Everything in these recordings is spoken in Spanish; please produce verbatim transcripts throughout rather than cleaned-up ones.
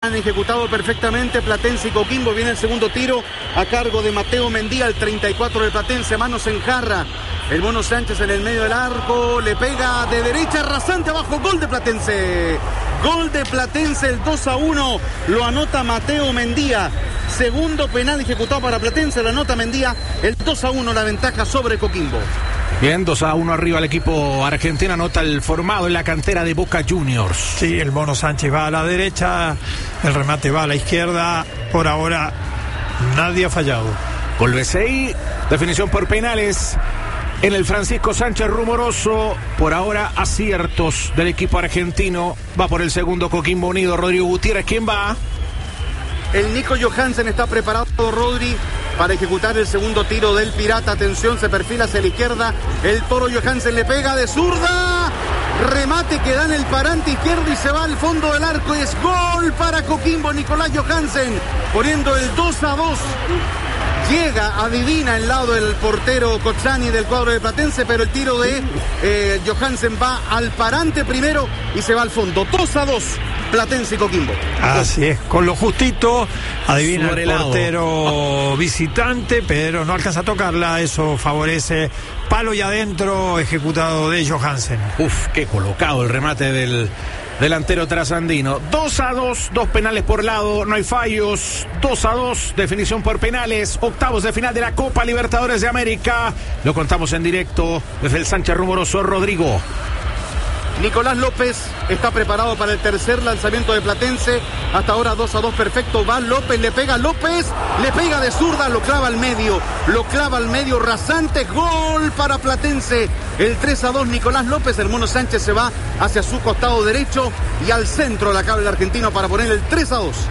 Han ejecutado perfectamente Platense y Coquimbo. Viene el segundo tiro a cargo de Mateo Mendía, el treinta y cuatro de Platense, manos en jarra. El Mono Sánchez en el medio del arco, le pega de derecha, rasante abajo, gol de Platense. Gol de Platense, el dos a uno, lo anota Mateo Mendía. Segundo penal ejecutado para Platense, lo anota Mendía, el dos a uno, la ventaja sobre Coquimbo. Bien, dos a uno arriba el equipo argentino, anota el formado en la cantera de Boca Juniors. Sí, el Mono Sánchez va a la derecha, el remate va a la izquierda, por ahora nadie ha fallado. Gol B C I, definición por penales en el Francisco Sánchez Rumoroso, por ahora aciertos del equipo argentino, va por el segundo Coquimbo Unido, Rodrigo Gutiérrez, ¿quién va? El Nico Johansen está preparado, Rodri, para ejecutar el segundo tiro del Pirata. Atención, se perfila hacia la izquierda. El Toro Johansen le pega de zurda. Remate que da en el parante izquierdo y se va al fondo del arco. Y es gol para Coquimbo. Nicolás Johansen poniendo el dos a dos. Llega, adivina el lado del portero Cozzani del cuadro de Platense, pero el tiro de eh, Johansen va al parante primero y se va al fondo. dos a dos. Platense y Coquimbo. Así es, con lo justito, adivina el portero visitante, pero no alcanza a tocarla, eso favorece palo y adentro ejecutado de Johansen. Uf, qué colocado el remate del delantero trasandino. dos a dos, dos penales por lado, no hay fallos. dos a dos, definición por penales. Octavos de final de la Copa Libertadores de América. Lo contamos en directo desde el Sánchez Rumoroso. Rodrigo. Nicolás López está preparado para el tercer lanzamiento de Platense. Hasta ahora dos a dos, perfecto. Va López, le pega López, le pega de zurda, lo clava al medio. Lo clava al medio, rasante, gol para Platense. El tres a dos, Nicolás López. El Mono Sánchez se va hacia su costado derecho y al centro la cable argentino para poner el tres a dos.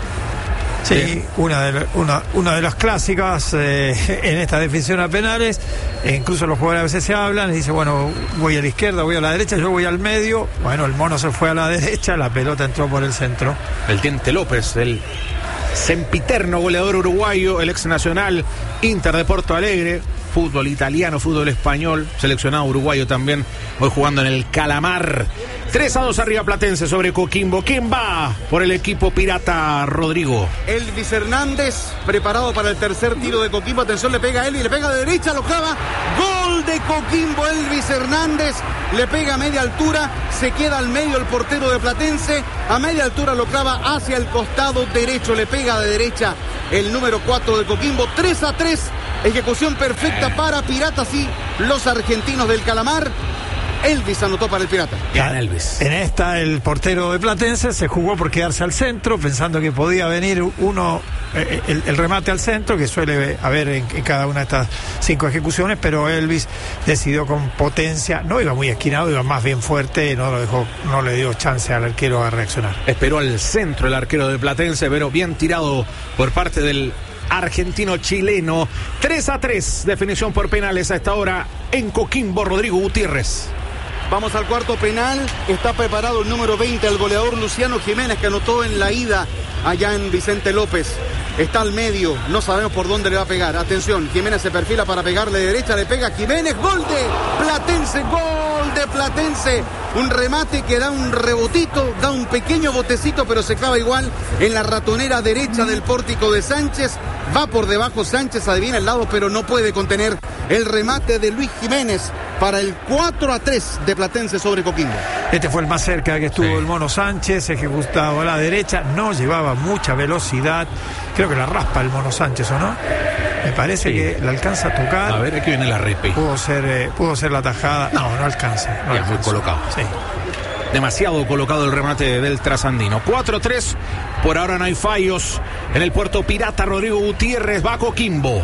Sí, una de, una, una de las clásicas eh, en esta definición a penales. E incluso los jugadores a veces se hablan y dicen, bueno, voy a la izquierda, voy a la derecha, yo voy al medio. Bueno, el Mono se fue a la derecha, la pelota entró por el centro. El Diente López, el sempiterno goleador uruguayo, el ex nacional Inter de Porto Alegre, fútbol italiano, fútbol español, seleccionado uruguayo también, hoy jugando en el Calamar. tres a dos arriba Platense sobre Coquimbo. ¿Quién va por el equipo pirata, Rodrigo? Elvis Hernández, preparado para el tercer tiro de Coquimbo. Atención, le pega a Elvis, le pega de derecha, lo clava. Gol de Coquimbo, Elvis Hernández. Le pega a media altura, se queda al medio el portero de Platense. A media altura lo clava hacia el costado derecho, le pega de derecha el número cuatro de Coquimbo. tres a tres, ejecución perfecta para Piratas y los argentinos del Calamar. Elvis anotó para el Pirata. Gana Elvis. En esta el portero de Platense se jugó por quedarse al centro, pensando que podía venir uno, eh, el, el remate al centro, que suele haber en, en cada una de estas cinco ejecuciones, pero Elvis decidió con potencia, no iba muy esquinado, iba más bien fuerte, no lo dejó, no le dio chance al arquero a reaccionar. Esperó al centro el arquero de Platense, pero bien tirado por parte del argentino-chileno. tres a tres, definición por penales a esta hora en Coquimbo. Rodrigo Gutiérrez. Vamos al cuarto penal. Está preparado el número veinte, el goleador Luciano Jiménez, que anotó en la ida allá en Vicente López. Está al medio, no sabemos por dónde le va a pegar. Atención, Jiménez se perfila para pegarle de derecha, le pega Jiménez, gol de Platense, gol de Platense. Un remate que da un rebotito, da un pequeño botecito, pero se clava igual en la ratonera derecha del pórtico de Sánchez. Va por debajo Sánchez, adivina el lado, pero no puede contener el remate de Luis Jiménez para el cuatro a tres de Platense sobre Coquimbo. Este fue el más cerca que estuvo, sí. El Mono Sánchez, ejecutado a la derecha, no llevaba mucha velocidad. Creo que la raspa el Mono Sánchez, ¿o no? Me parece sí. que la alcanza a tocar. A ver, aquí viene la repe. Pudo ser, eh, pudo ser la tajada. No, no alcanza. No ya, alcanza. Muy colocado. Sí. Demasiado colocado el remate del trasandino. cuatro a tres, por ahora no hay fallos en el puerto pirata. Rodrigo Gutiérrez va a Coquimbo.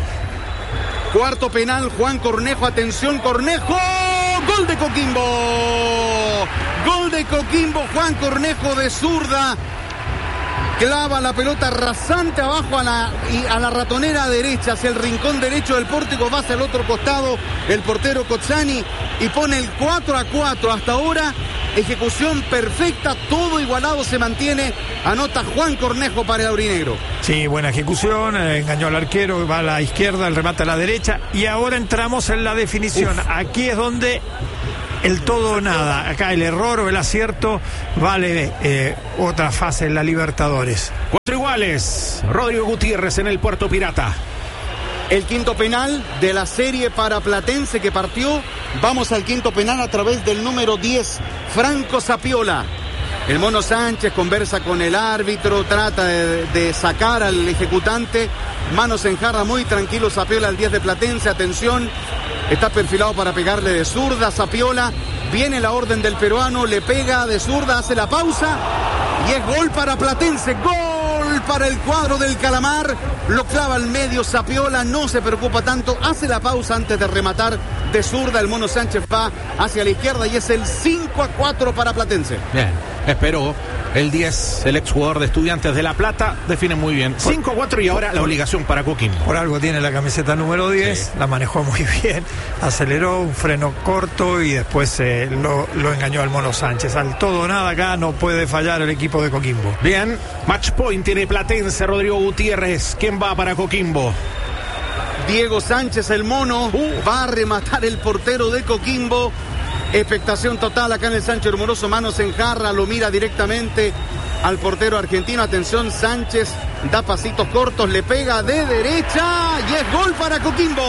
Cuarto penal, Juan Cornejo, atención Cornejo, gol de Coquimbo. Gol de Coquimbo, Juan Cornejo de zurda. Clava la pelota rasante abajo a la, y a la ratonera derecha, hacia el rincón derecho del pórtico, va hacia el otro costado el portero Cozzani y pone el cuatro a cuatro. Hasta ahora, ejecución perfecta, todo igualado se mantiene. Anota Juan Cornejo para el aurinegro. Sí, buena ejecución, engañó al arquero, va a la izquierda, el remate a la derecha y ahora entramos en la definición. Uf. Aquí es donde el todo o nada. Acá el error o el acierto vale eh, otra fase en la Libertadores. Cuatro iguales. Rodrigo Gutiérrez en el Puerto Pirata. El quinto penal de la serie para Platense que partió. Vamos al quinto penal a través del número diez, Franco Sapiola. El Mono Sánchez conversa con el árbitro, trata de, de sacar al ejecutante. Manos en jarra, muy tranquilo Sapiola, el diez de Platense. Atención, está perfilado para pegarle de zurda Sapiola. Viene la orden del peruano, le pega de zurda, hace la pausa. Y es gol para Platense, gol para el cuadro del Calamar. Lo clava al medio Sapiola, no se preocupa tanto, hace la pausa antes de rematar de zurda. El Mono Sánchez va hacia la izquierda y es el cinco a cuatro para Platense. Bien, esperó el diez, el exjugador de Estudiantes de La Plata, define muy bien. cinco a cuatro y ahora la obligación para Coquimbo. Por algo tiene la camiseta número diez, sí. La manejó muy bien, aceleró, un freno corto y después eh, lo, lo engañó al Mono Sánchez. Al todo o nada acá no puede fallar el equipo de Coquimbo. Bien, match point tiene Platense, Rodrigo Gutiérrez. ¿Quién va para Coquimbo? Diego Sánchez, el Mono, uh. va a rematar el portero de Coquimbo. Expectación total acá en el Sánchez Hermoroso, manos en jarra, lo mira directamente al portero argentino. Atención, Sánchez da pasitos cortos, le pega de derecha y es gol para Coquimbo.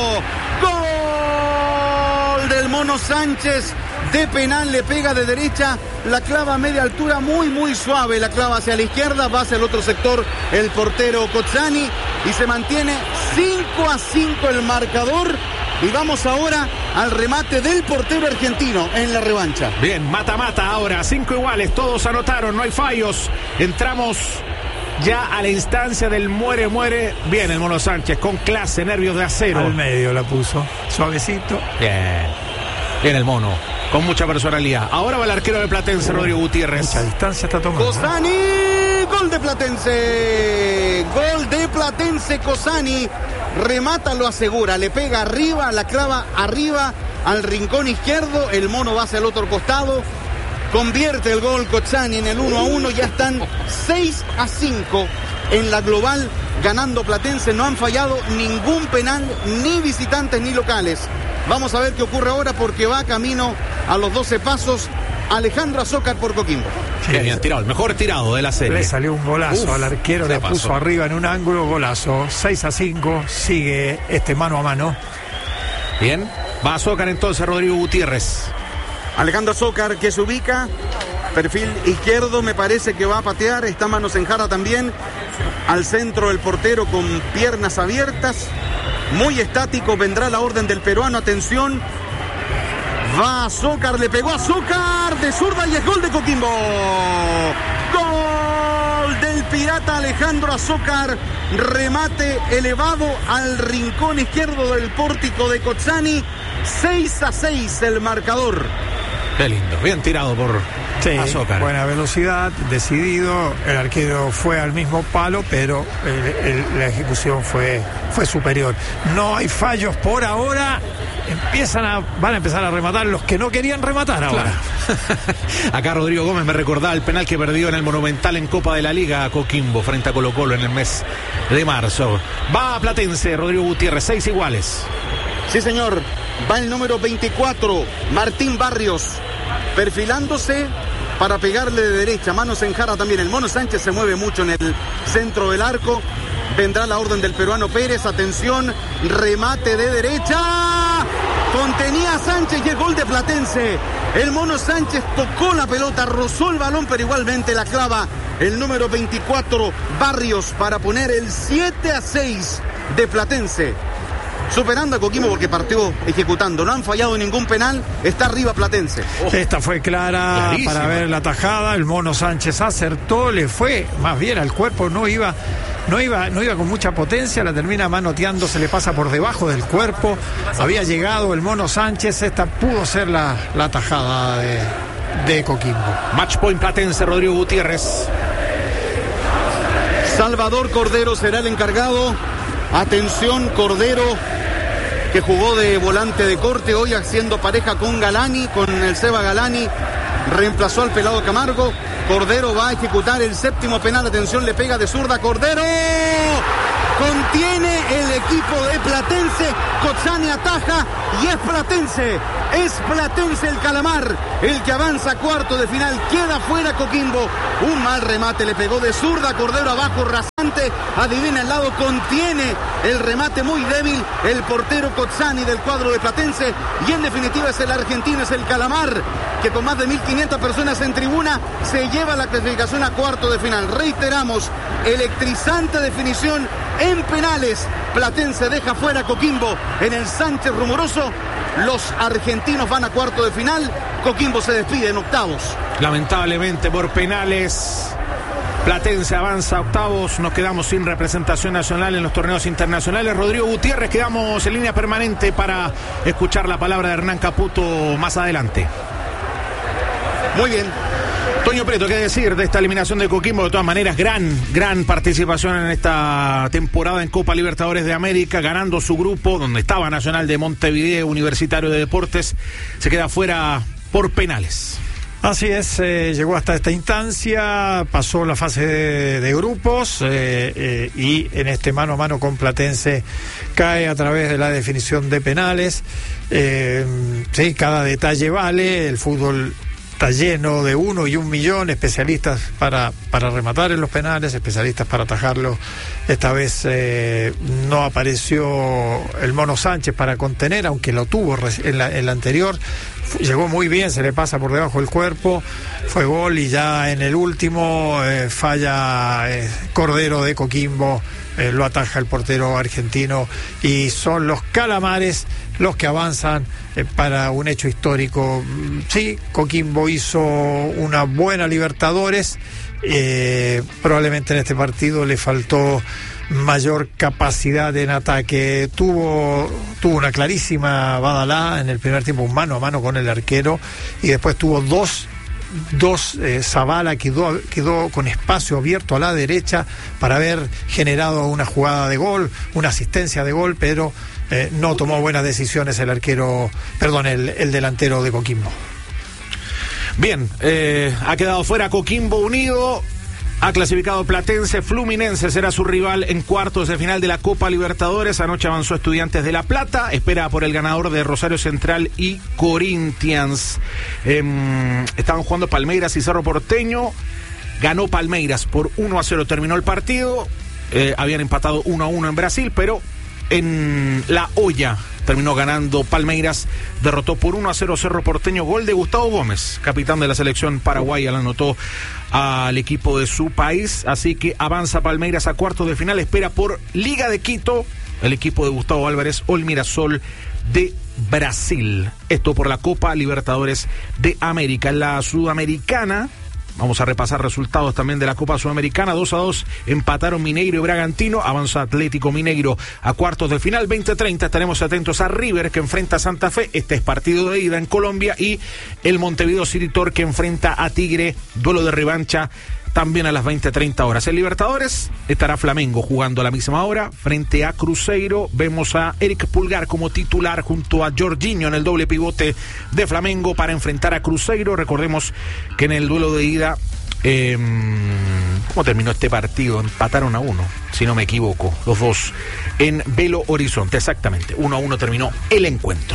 Gol del Mono Sánchez de penal, le pega de derecha, la clava a media altura, muy muy suave, la clava hacia la izquierda, va hacia el otro sector el portero Cozzani y se mantiene cinco a cinco el marcador. Y vamos ahora al remate del portero argentino en la revancha. Bien, mata-mata ahora, cinco iguales, todos anotaron, no hay fallos. Entramos ya a la instancia del muere-muere. Bien el Mono Sánchez, con clase, nervios de acero. Al medio la puso, suavecito. Bien, bien el Mono, con mucha personalidad. Ahora va el arquero de Platense, Rodrigo Gutiérrez. Mucha distancia está tomando. Cozzani, gol de Platense. Gol de Platense, Cozzani. Remata, lo asegura, le pega arriba, la clava arriba al rincón izquierdo, el Mono va hacia el otro costado, convierte el gol Cozzani en el uno a uno, ya están seis a cinco en la global, ganando Platense, no han fallado ningún penal, ni visitantes ni locales. Vamos a ver qué ocurre ahora porque va camino a los doce pasos Alejandro Azócar por Coquimbo. Sí, bien tirado, el mejor tirado de la serie. Le salió un golazo. Uf, al arquero, le puso pasó arriba en un ángulo, golazo. seis a cinco, sigue este mano a mano. Bien, va Azócar entonces, Rodrigo Gutiérrez. Alejandro Azócar que se ubica, perfil izquierdo, me parece que va a patear, está manos en jarra también. Al centro el portero con piernas abiertas, muy estático, vendrá la orden del peruano, atención. Va Azócar, le pegó a Azócar de zurda y es gol de Coquimbo. Gol del pirata Alejandro Azócar. Remate elevado al rincón izquierdo del pórtico de Cozzani. seis a seis el marcador. Qué lindo, bien tirado por sí, Azócar. Buena velocidad, decidido. El arquero fue al mismo palo, pero el, el, la ejecución fue, fue superior. No hay fallos por ahora. Empiezan a, van a empezar a rematar los que no querían rematar ahora. Claro. Acá Rodrigo Gómez me recordaba el penal que perdió en el Monumental en Copa de la Liga a Coquimbo frente a Colo Colo en el mes de marzo. Va a Platense, Rodrigo Gutiérrez, seis iguales. Sí, señor. Va el número veinticuatro, Martín Barrios, perfilándose para pegarle de derecha, manos en jarra también. El Mono Sánchez se mueve mucho en el centro del arco. Vendrá la orden del peruano Pérez, atención, remate de derecha. Contenía a Sánchez y el gol de Platense. El Mono Sánchez tocó la pelota, rozó el balón, pero igualmente la clava el número veinticuatro, Barrios, para poner el siete a seis de Platense. Superando a Coquimbo porque partió ejecutando. No han fallado ningún penal. Está arriba Platense. Oh. Esta fue clara. Clarísima. Para ver la tajada. El Mono Sánchez acertó, le fue más bien al cuerpo. No iba, no iba, no iba con mucha potencia. La termina manoteando, se le pasa por debajo del cuerpo. Había llegado el Mono Sánchez. Esta pudo ser la, la tajada de, de Coquimbo. Match point Platense, Rodrigo Gutiérrez. Salvador Cordero será el encargado. Atención, Cordero, que jugó de volante de corte, hoy haciendo pareja con Galani, con el Seba Galani, reemplazó al pelado Camargo. Cordero va a ejecutar el séptimo penal, atención, le pega de zurda, Cordero, contiene el equipo de Platense. Cozzani ataja y es Platense. Es Platense el calamar, el que avanza a cuarto de final. Queda fuera Coquimbo. Un mal remate le pegó de zurda. Cordero abajo, rasante. Adivina el lado, contiene el remate muy débil el portero Cozzani del cuadro de Platense. Y en definitiva es el argentino, es el calamar, que con más de mil quinientas personas en tribuna se lleva la clasificación a cuarto de final. Reiteramos, electrizante definición en penales. Platense deja fuera a Coquimbo en el Sánchez Rumoroso. Los argentinos van a cuarto de final. Coquimbo se despide en octavos. Lamentablemente por penales, Platense avanza a octavos. Nos quedamos sin representación nacional en los torneos internacionales. Rodrigo Gutiérrez, quedamos en línea permanente para escuchar la palabra de Hernán Caputo más adelante. Muy bien. Toño Preto, ¿qué decir de esta eliminación de Coquimbo? De todas maneras, gran, gran participación en esta temporada en Copa Libertadores de América, ganando su grupo, donde estaba Nacional de Montevideo, Universitario de Deportes, se queda fuera por penales. Así es, eh, llegó hasta esta instancia, pasó la fase de, de grupos eh, eh, y en este mano a mano con Platense cae a través de la definición de penales. Eh, sí, cada detalle vale, el fútbol está lleno de uno y un millón, especialistas para, para rematar en los penales, especialistas para atajarlo. Esta vez eh, no apareció el Mono Sánchez para contener, aunque lo tuvo en la, en la anterior. Llegó muy bien, se le pasa por debajo del cuerpo, fue gol, y ya en el último eh, falla eh, Cordero de Coquimbo, eh, lo ataja el portero argentino, y son los calamares los que avanzan eh, para un hecho histórico. Sí, Coquimbo hizo una buena Libertadores, eh, probablemente en este partido le faltó mayor capacidad en ataque. Tuvo tuvo una clarísima Badalá en el primer tiempo, un mano a mano con el arquero, y después tuvo dos dos eh, Zavala quedó, quedó con espacio abierto a la derecha para haber generado una jugada de gol, una asistencia de gol, pero eh, no tomó buenas decisiones el arquero, perdón, el, el delantero de Coquimbo. Bien, eh, ha quedado fuera Coquimbo Unido. Ha clasificado Platense. Fluminense será su rival en cuartos de final de la Copa Libertadores. Anoche avanzó Estudiantes de La Plata. Espera por el ganador de Rosario Central y Corinthians. Eh, estaban jugando Palmeiras y Cerro Porteño. Ganó Palmeiras por uno a cero. Terminó el partido. Eh, habían empatado uno a uno en Brasil, pero en La Hoya terminó ganando Palmeiras, derrotó por uno a cero Cerro Porteño, gol de Gustavo Gómez, capitán de la selección paraguaya, la anotó al equipo de su país, así que avanza Palmeiras a cuartos de final, espera por Liga de Quito, el equipo de Gustavo Álvarez o el Mirasol de Brasil. Esto por la Copa Libertadores de América. En la Sudamericana, vamos a repasar resultados también de la Copa Sudamericana. dos a dos empataron Mineiro y Bragantino. Avanza Atlético Mineiro a cuartos de final. veinte treinta estaremos atentos a River, que enfrenta a Santa Fe. Este es partido de ida en Colombia. Y el Montevideo City Torque, que enfrenta a Tigre. Duelo de revancha también a las veinte treinta horas. En Libertadores estará Flamengo jugando a la misma hora frente a Cruzeiro. Vemos a Eric Pulgar como titular junto a Jorginho en el doble pivote de Flamengo para enfrentar a Cruzeiro. Recordemos que en el duelo de ida, eh, ¿cómo terminó este partido? Empataron a uno, si no me equivoco, los dos en Belo Horizonte, exactamente. Uno a uno terminó el encuentro.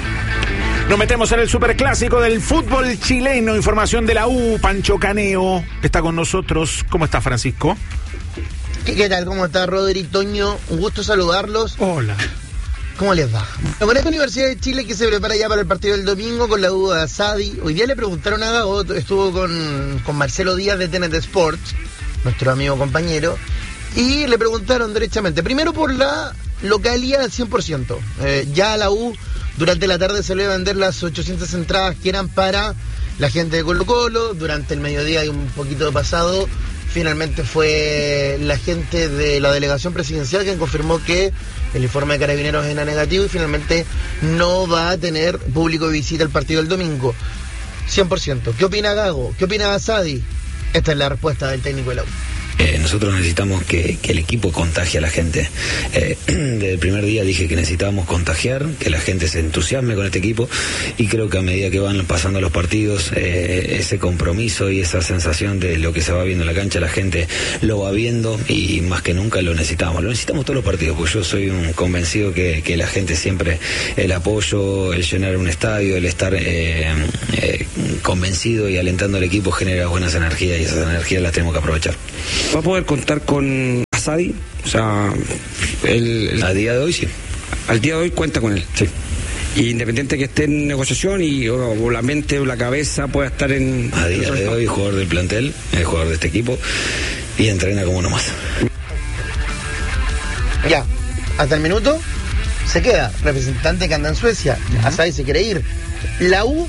Nos metemos en el superclásico del fútbol chileno. Información de la U. Pancho Caneo está con nosotros. ¿Cómo está, Francisco? ¿Qué, qué tal? ¿Cómo está, Rodri, Toño? Un gusto saludarlos. Hola. ¿Cómo les va? La Moneda Universidad de Chile, que se prepara ya para el partido del domingo con la U de Asadi. Hoy día le preguntaron a Gago, estuvo con, con Marcelo Díaz de T N T Sports, nuestro amigo compañero, y le preguntaron derechamente, primero por la localidad al cien por ciento. Eh, ya la U durante la tarde se le iba a vender las ochocientas entradas que eran para la gente de Colo Colo. Durante el mediodía y un poquito de pasado, finalmente fue la gente de la delegación presidencial quien confirmó que el informe de Carabineros era negativo y finalmente no va a tener público de visita el partido del domingo. cien por ciento. ¿Qué opina Gago? ¿Qué opina Asadi? Esta es la respuesta del técnico de la U. Eh, nosotros necesitamos que, que el equipo contagie a la gente. Eh, desde el primer día dije que necesitábamos contagiar, que la gente se entusiasme con este equipo, y creo que a medida que van pasando los partidos, eh, ese compromiso y esa sensación de lo que se va viendo en la cancha, la gente lo va viendo, y más que nunca lo necesitamos. Lo necesitamos todos los partidos, porque yo soy un convencido que, que la gente siempre, el apoyo, el llenar un estadio, el estar eh, eh, convencido y alentando al equipo genera buenas energías, y esas energías las tenemos que aprovechar. ¿Va a poder contar con Asadi? O sea, el, el... a día de hoy sí. Al día de hoy cuenta con él. Sí. Y independiente que esté en negociación y o, o la mente o la cabeza pueda estar en... A día de hoy, jugador del plantel, es jugador de este equipo y entrena como uno más. Ya, hasta el minuto se queda representante que anda en Suecia. Uh-huh. Asadi se quiere ir. La U,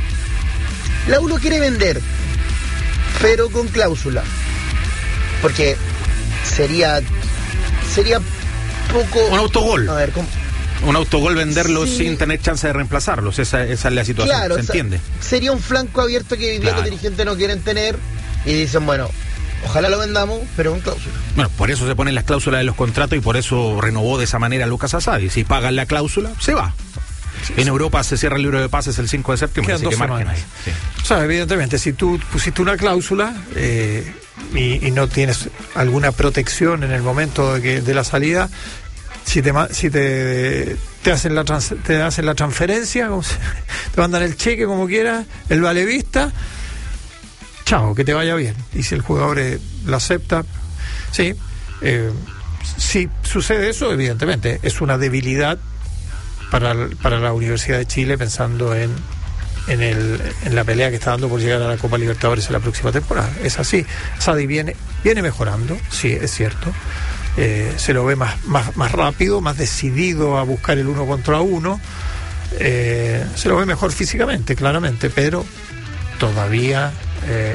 la U lo quiere vender, pero con cláusula. Porque sería sería poco... Un autogol. A ver, ¿cómo? Un autogol venderlo sí. sin tener chance de reemplazarlos. Esa, esa es la situación, claro, ¿se o sea, entiende? Sería un flanco abierto que hoy día Claro. los dirigentes no quieren tener y dicen, bueno, ojalá lo vendamos, pero con cláusula. Bueno, por eso se ponen las cláusulas de los contratos y por eso renovó de esa manera Lucas Asadi. Si pagan la cláusula, se va. Sí, en sí. Europa se cierra el libro de pases el cinco de septiembre, Quedan así dos que margen ahí. Sí. O sea, evidentemente, si tú pusiste una cláusula eh, y, y no tienes alguna protección en el momento de, que, de la salida, si te si te, te hacen la trans, te hacen la transferencia, como se, te mandan el cheque como quieras, el vale vista, chao, que te vaya bien. Y si el jugador eh, lo acepta, sí, eh, si sucede eso, evidentemente, es una debilidad para, para la Universidad de Chile, pensando en en, el, en la pelea que está dando por llegar a la Copa Libertadores en la próxima temporada. Es así. Sadi viene, viene mejorando, sí, es cierto. Eh, se lo ve más, más, más rápido, más decidido a buscar el uno contra uno. Eh, se lo ve mejor físicamente, claramente, pero todavía eh,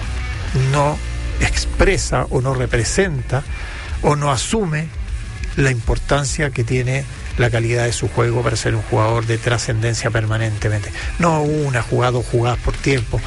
no expresa o no representa o no asume la importancia que tiene la calidad de su juego para ser un jugador de trascendencia permanentemente. No una jugada, dos jugadas por tiempo.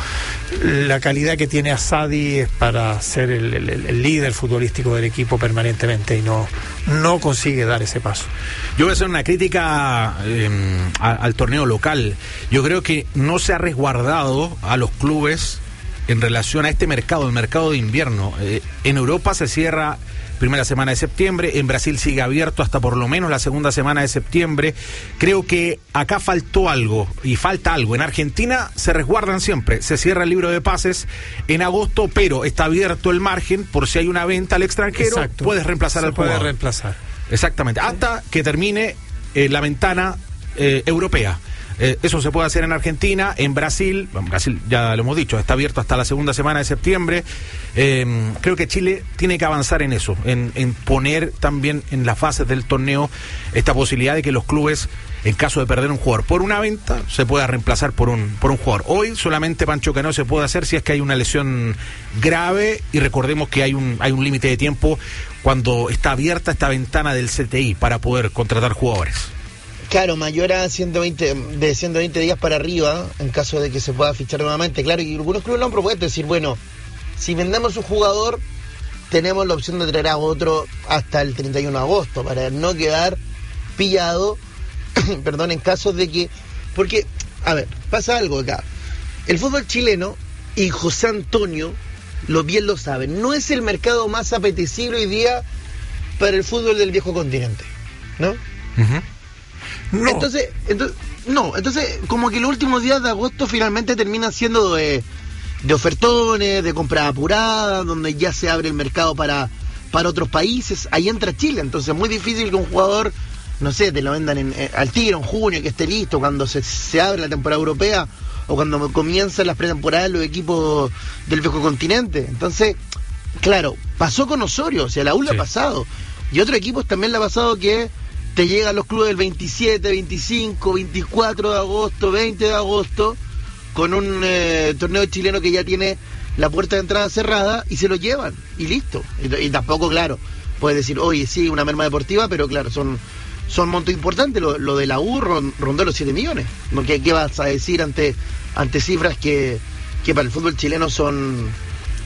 La calidad que tiene Asadi es para ser el, el, el líder futbolístico del equipo permanentemente y no, no consigue dar ese paso. Yo voy a hacer una crítica eh, a, al torneo local. Yo creo que no se ha resguardado a los clubes en relación a este mercado, el mercado de invierno. Eh, en Europa se cierra primera semana de septiembre, en Brasil sigue abierto hasta por lo menos la segunda semana de septiembre. Creo que acá faltó algo, y falta algo. En Argentina se resguardan siempre, se cierra el libro de pases en agosto, pero está abierto el margen por si hay una venta al extranjero. Exacto. Puedes reemplazar se al jugador. Puede reemplazar. Exactamente, hasta que termine eh, la ventana eh, europea. Eh, eso se puede hacer en Argentina, en Brasil, en Brasil ya lo hemos dicho, está abierto hasta la segunda semana de septiembre. Eh, creo que Chile tiene que avanzar en eso, en, en poner también en las fases del torneo esta posibilidad de que los clubes, en caso de perder un jugador por una venta, se pueda reemplazar por un por un jugador. Hoy solamente Pancho Cano se puede hacer si es que hay una lesión grave, y recordemos que hay un hay un límite de tiempo cuando está abierta esta ventana del C T I para poder contratar jugadores. Claro, mayor a ciento veinte, de ciento veinte días para arriba, en caso de que se pueda fichar nuevamente. Claro, y algunos clubes lo han propuesto, decir, bueno, si vendemos un jugador, tenemos la opción de traer a otro hasta el treinta y uno de agosto, para no quedar pillado, perdón, en casos de que... Porque, a ver, pasa algo acá. El fútbol chileno, y José Antonio, lo bien lo sabe, no es el mercado más apetecible hoy día para el fútbol del viejo continente, ¿no? Uh-huh. No. Entonces, entonces, no, entonces como que los últimos días de agosto finalmente terminan siendo de, de ofertones, de compras apuradas, donde ya se abre el mercado para, para otros países. Ahí entra Chile, entonces es muy difícil que un jugador, no sé, te lo vendan en, eh, al tiro en junio, que esté listo, cuando se, se abre la temporada europea o cuando comienzan las pretemporadas los equipos del viejo continente. Entonces, claro, pasó con Osorio, o sea, la U le sí. ha pasado, y otros equipos también le ha pasado que te llegan los clubes el veintisiete, veinticinco, veinticuatro de agosto, veinte de agosto, con un eh, torneo chileno que ya tiene la puerta de entrada cerrada, y se lo llevan, y listo. Y, y tampoco, claro, puedes decir, oye, sí, una merma deportiva, pero claro, son son montos importantes. Lo, lo de la U rondó los siete millones. ¿Qué, qué vas a decir ante ante cifras que, que para el fútbol chileno son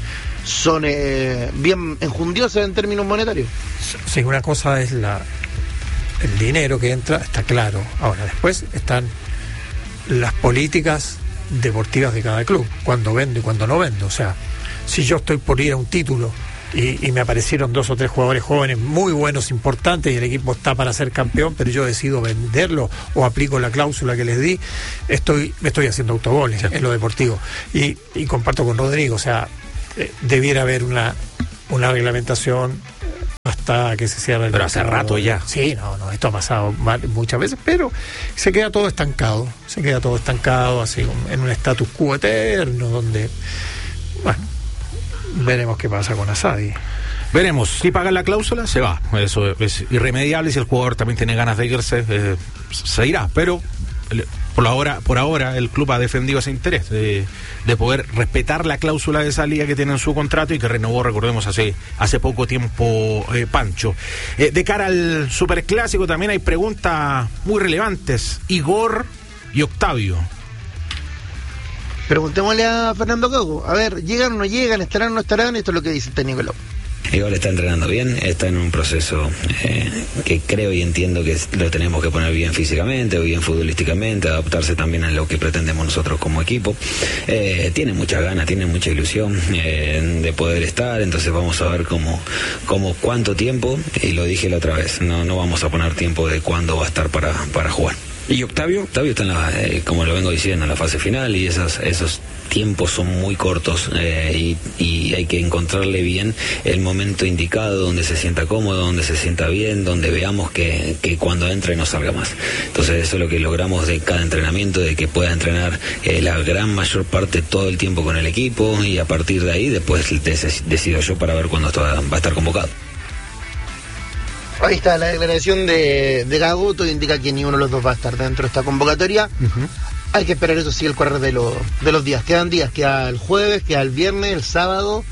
son eh, bien enjundiosas en términos monetarios. Sí, una cosa es la el dinero que entra, está claro. Ahora, después están las políticas deportivas de cada club, cuando vendo y cuando no vendo. O sea, si yo estoy por ir a un título y, y me aparecieron dos o tres jugadores jóvenes muy buenos, importantes, y el equipo está para ser campeón, pero yo decido venderlo o aplico la cláusula que les di, estoy me estoy haciendo autogoles, sí, en lo deportivo. Y, y comparto con Rodrigo, o sea, eh, debiera haber una, una reglamentación hasta que se cierre el pero hace mercado. rato ya. Sí, no, no, esto ha pasado muchas veces, pero se queda todo estancado, se queda todo estancado, así en un status quo eterno, donde, bueno, veremos qué pasa con Asadi. Veremos, si pagan la cláusula, se va. Eso es irremediable. Si el jugador también tiene ganas de irse, eh, se irá. Pero por ahora, por ahora el club ha defendido ese interés de, de poder respetar la cláusula de salida que tiene en su contrato y que renovó, recordemos, hace, hace poco tiempo, eh, Pancho. Eh, de cara al Superclásico también hay preguntas muy relevantes. Igor y Octavio. Preguntémosle a Fernando Gago. A ver, ¿llegan o no llegan? ¿Estarán o no estarán? Esto es lo que dice el técnico López. Igor está entrenando bien, está en un proceso eh, que creo y entiendo que lo tenemos que poner bien físicamente, bien futbolísticamente, adaptarse también a lo que pretendemos nosotros como equipo. Eh, tiene muchas ganas, tiene mucha ilusión eh, de poder estar, entonces vamos a ver cómo, cómo cuánto tiempo, y lo dije la otra vez, no, no vamos a poner tiempo de cuándo va a estar para, para jugar. ¿Y Octavio? Octavio está en la, eh, como lo vengo diciendo, en la fase final, y esas, esos tiempos son muy cortos eh, y, y hay que encontrarle bien el momento indicado, donde se sienta cómodo, donde se sienta bien, donde veamos que, que cuando entre no salga más. Entonces eso es lo que logramos de cada entrenamiento, de que pueda entrenar eh, la gran mayor parte todo el tiempo con el equipo, y a partir de ahí después des, decido yo para ver cuándo va a estar convocado. Ahí está la declaración de, de Gago, todo indica que ni uno de los dos va a estar dentro de esta convocatoria. Uh-huh. Hay que esperar, eso sí, el correr de, lo, de los días. Quedan días, queda el jueves, queda el viernes, el sábado.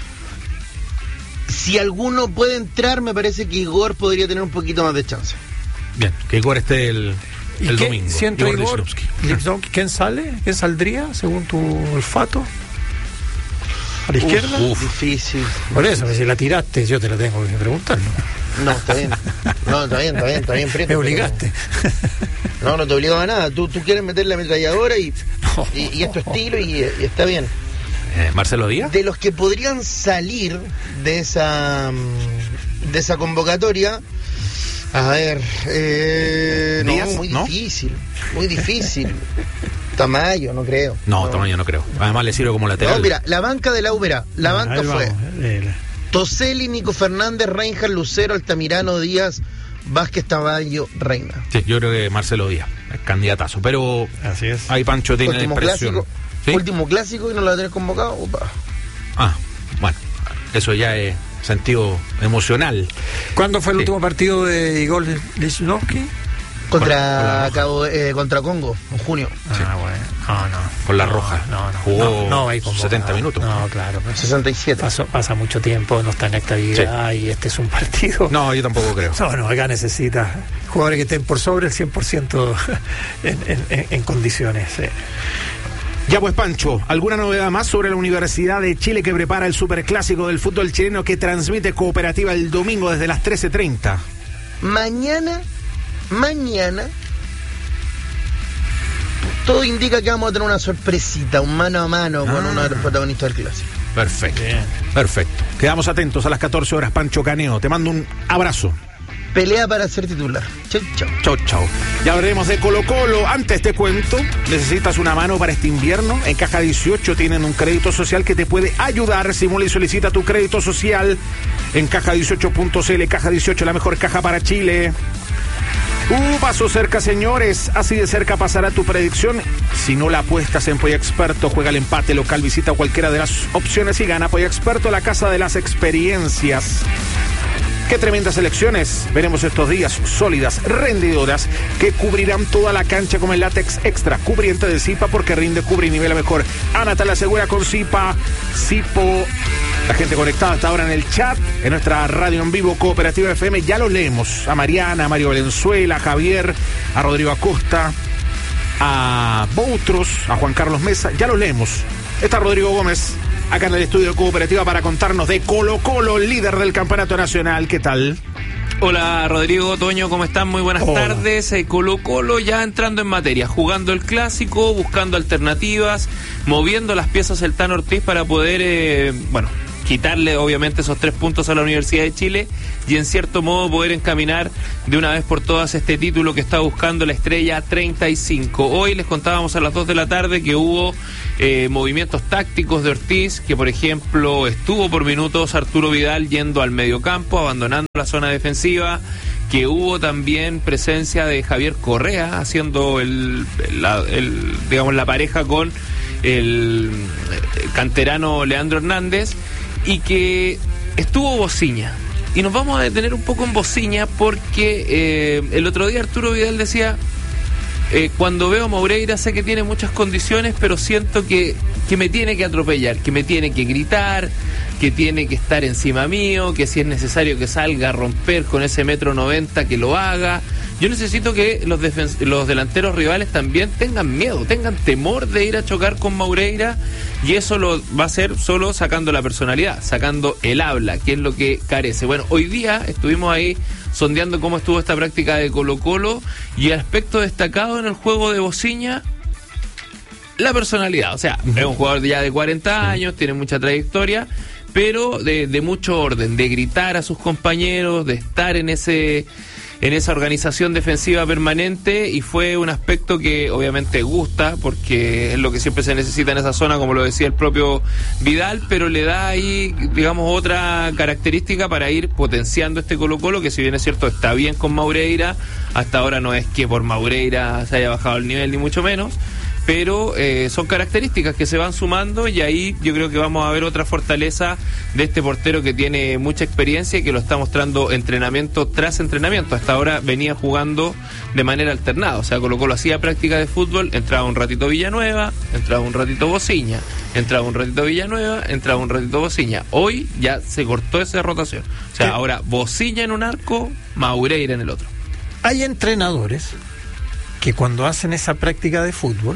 Si alguno puede entrar, me parece que Igor podría tener un poquito más de chance. Bien, que Igor esté el, el qué, domingo. Si entra Igor, Igor, ¿quién sale? ¿Quién saldría, según tu olfato? ¿A la izquierda? Uf, difícil. Por eso, si la tiraste, yo te la tengo que preguntar, ¿no? No, está bien. No, está bien, está bien, está bien, Prieto. Me obligaste. Pero... No, no te obligaba a nada. Tú, tú quieres meter la ametralladora y, no. y, y es tu estilo y, y está bien. Eh, ¿Marcelo Díaz? De los que podrían salir de esa de esa convocatoria, a ver, eh, Díaz, no, muy ¿no? difícil, muy difícil. Tamayo, no creo. No, no, Tamayo no creo. Además le sirve como lateral. No, mira, la banca de la Ubera, la ah, banca fue vamos, Toselli, Nico Fernández, Reinhard, Lucero, Altamirano, Díaz, Vázquez, Tamayo, Reina. Sí, yo creo que Marcelo Díaz es candidatazo, pero así es. Ahí Pancho tiene último presión. Clásico, ¿sí? Último clásico y no lo va a tener convocado. Opa. Ah, bueno, eso ya es sentido emocional. ¿Cuándo fue el sí. último partido de Igor Lichnowsky? Contra Cabo, eh, contra Congo, en junio. Ah, sí. bueno. No, no. Con la roja. No, no. Jugó no, no setenta minutos. No, claro. sesenta y siete. Pasó, pasa mucho tiempo, no está en actividad sí. y este es un partido. No, yo tampoco creo. No, no, acá necesita jugadores que estén por sobre el cien por ciento en, en, en condiciones. Sí. Ya pues, Pancho, ¿alguna novedad más sobre la Universidad de Chile que prepara el Superclásico del fútbol chileno que transmite Cooperativa el domingo desde las trece treinta? Mañana, mañana, todo indica que vamos a tener una sorpresita, un mano a mano con ah. uno de los protagonistas del Clásico. Perfecto, Bien. perfecto. Quedamos atentos a las catorce horas, Pancho Caneo. Te mando un abrazo. Pelea para ser titular. Chau, chau. Chau, chau. Ya hablaremos de Colo Colo. Antes te cuento, necesitas una mano para este invierno. En Caja dieciocho tienen un crédito social que te puede ayudar. Simula y solicita tu crédito social en caja dieciocho punto c l. Caja dieciocho, la mejor caja para Chile. Uh, paso cerca, señores. Así de cerca pasará tu predicción. Si no la apuestas en Polla Experto, juega el empate local, visita cualquiera de las opciones y gana. Polla Experto, la casa de las experiencias. Qué tremendas elecciones veremos estos días, sólidas, rendidoras, que cubrirán toda la cancha con el látex extra, cubriente de Zipa, porque rinde, cubre y nivela mejor. Ana te la asegura con Zipa, Zipo. La gente conectada hasta ahora en el chat, en nuestra radio en vivo Cooperativa F M, ya los leemos. A Mariana, a Mario Valenzuela, a Javier, a Rodrigo Acosta, a Boutros, a Juan Carlos Mesa, ya los leemos. Está Rodrigo Gómez acá en el estudio de Cooperativa para contarnos de Colo Colo, líder del campeonato nacional. ¿Qué tal? Hola Rodrigo, Toño, ¿cómo están? Muy buenas Hola. tardes. Eh, Colo Colo ya entrando en materia, jugando el clásico, buscando alternativas, moviendo las piezas el Tan Ortiz para poder, eh, bueno, quitarle obviamente esos tres puntos a la Universidad de Chile y en cierto modo poder encaminar de una vez por todas este título que está buscando la Estrella treinta y cinco. Hoy les contábamos a las dos de la tarde que hubo eh, movimientos tácticos de Ortiz, que por ejemplo estuvo por minutos Arturo Vidal yendo al mediocampo, abandonando la zona defensiva, que hubo también presencia de Javier Correa haciendo el, la, el digamos la pareja con el canterano Leandro Hernández, y que estuvo Bociña. Y nos vamos a detener un poco en Bociña porque eh, el otro día Arturo Vidal decía, eh, cuando veo a Moreira sé que tiene muchas condiciones, pero siento que, que me tiene que atropellar, que me tiene que gritar, que tiene que estar encima mío, que si es necesario que salga a romper con ese metro noventa, que lo haga. Yo necesito que los, defen- los delanteros rivales también tengan miedo, tengan temor de ir a chocar con Moreira, y eso lo va a hacer solo sacando la personalidad, sacando el habla, que es lo que carece. Bueno, hoy día estuvimos ahí sondeando cómo estuvo esta práctica de Colo Colo, y el aspecto destacado en el juego de Bociña, la personalidad. O sea, uh-huh. es un jugador ya de cuarenta años, tiene mucha trayectoria, pero de, de mucho orden, de gritar a sus compañeros, de estar en ese... en esa organización defensiva permanente, y fue un aspecto que obviamente gusta porque es lo que siempre se necesita en esa zona, como lo decía el propio Vidal, pero le da ahí, digamos, otra característica para ir potenciando este Colo Colo, que si bien es cierto está bien con Moreira, hasta ahora no es que por Moreira se haya bajado el nivel ni mucho menos, pero eh, son características que se van sumando, y ahí yo creo que vamos a ver otra fortaleza de este portero que tiene mucha experiencia y que lo está mostrando entrenamiento tras entrenamiento. Hasta ahora venía jugando de manera alternada, o sea, Colo Colo hacía práctica de fútbol, entraba un ratito Villanueva, entraba un ratito Bociña, entraba un ratito Villanueva, entraba un ratito Bociña. Hoy ya se cortó esa rotación, o sea, ahora Bociña en un arco, Moreira en el otro. Hay entrenadores que cuando hacen esa práctica de fútbol,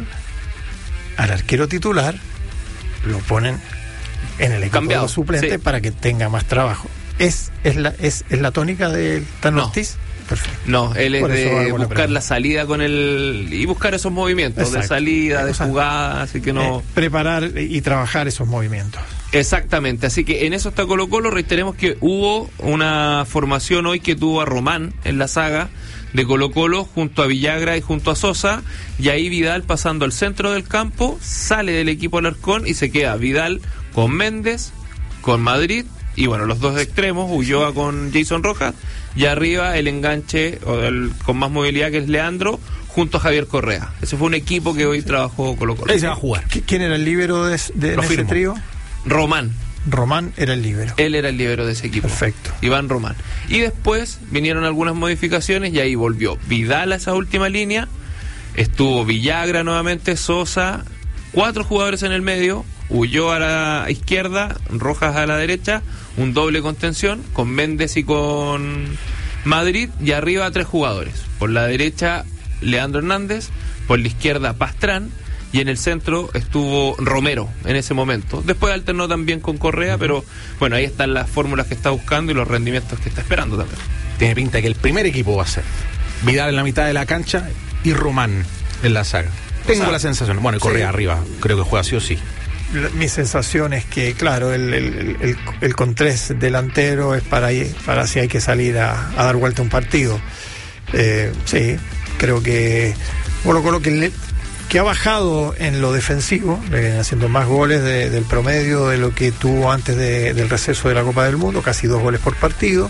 al arquero titular lo ponen en el equipo Cambiado, de los suplentes, sí, para que tenga más trabajo. ¿Es, es, la, es, es la tónica del Tan No. Ortiz? Perfecto. No, él es Por eso de hago la buscar pregunta. la salida con el y buscar esos movimientos. Exacto. De salida, de O sea, jugada, así que no... Eh, preparar y trabajar esos movimientos. Exactamente, así que en eso está Colo Colo. Reiteremos que hubo una formación hoy que tuvo a Román en la saga de Colo Colo junto a Villagra y junto a Sosa, y ahí Vidal pasando al centro del campo, sale del equipo Alarcón y se queda Vidal con Méndez, con Madrid, y bueno, los dos extremos, Ulloa con Jason Rojas, y arriba el enganche o el, con más movilidad, que es Leandro, junto a Javier Correa. Ese fue un equipo que hoy trabajó Colo Colo. Ahí se va a jugar. ¿Quién era el líbero de, de en ese trío? Román. Román era el líbero. Él era el líbero de ese equipo. Perfecto. Iván Román. Y después vinieron algunas modificaciones y ahí volvió Vidal a esa última línea. Estuvo Villagra nuevamente, Sosa, cuatro jugadores en el medio, Ulloa a la izquierda, Rojas a la derecha, un doble contención con Méndez y con Madrid, y arriba tres jugadores. Por la derecha Leandro Hernández, por la izquierda Pastrán, y en el centro estuvo Romero en ese momento. Después alternó también con Correa, pero bueno, ahí están las fórmulas que está buscando y los rendimientos que está esperando también. Tiene pinta que el primer equipo va a ser Vidal en la mitad de la cancha y Román en la saga. Tengo O sea, la sensación, bueno, y Correa sí. arriba, creo que juega sí o sí. La- Mi sensación es que, claro, el, el, el, el con tres delantero es para, ir- para si hay que salir a, a dar vuelta un partido. Eh, sí, creo que Colo Colo que, le- que ha bajado en lo defensivo, le vienen haciendo más goles de- del promedio de lo que tuvo antes de- del receso de la Copa del Mundo, casi dos goles por partido.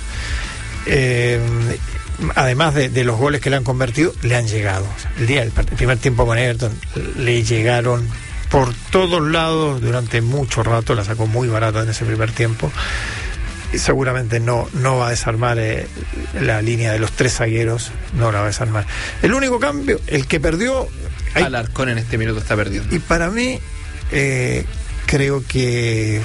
Eh, además de, de los goles que le han convertido, le han llegado. O sea, el día del part- el primer tiempo con Everton le llegaron por todos lados durante mucho rato, la sacó muy barata en ese primer tiempo. Y seguramente no, no va a desarmar eh, la línea de los tres zagueros, no la va a desarmar. El único cambio, el que perdió... hay- Alarcón en este minuto está perdiendo. y para mí, eh, creo que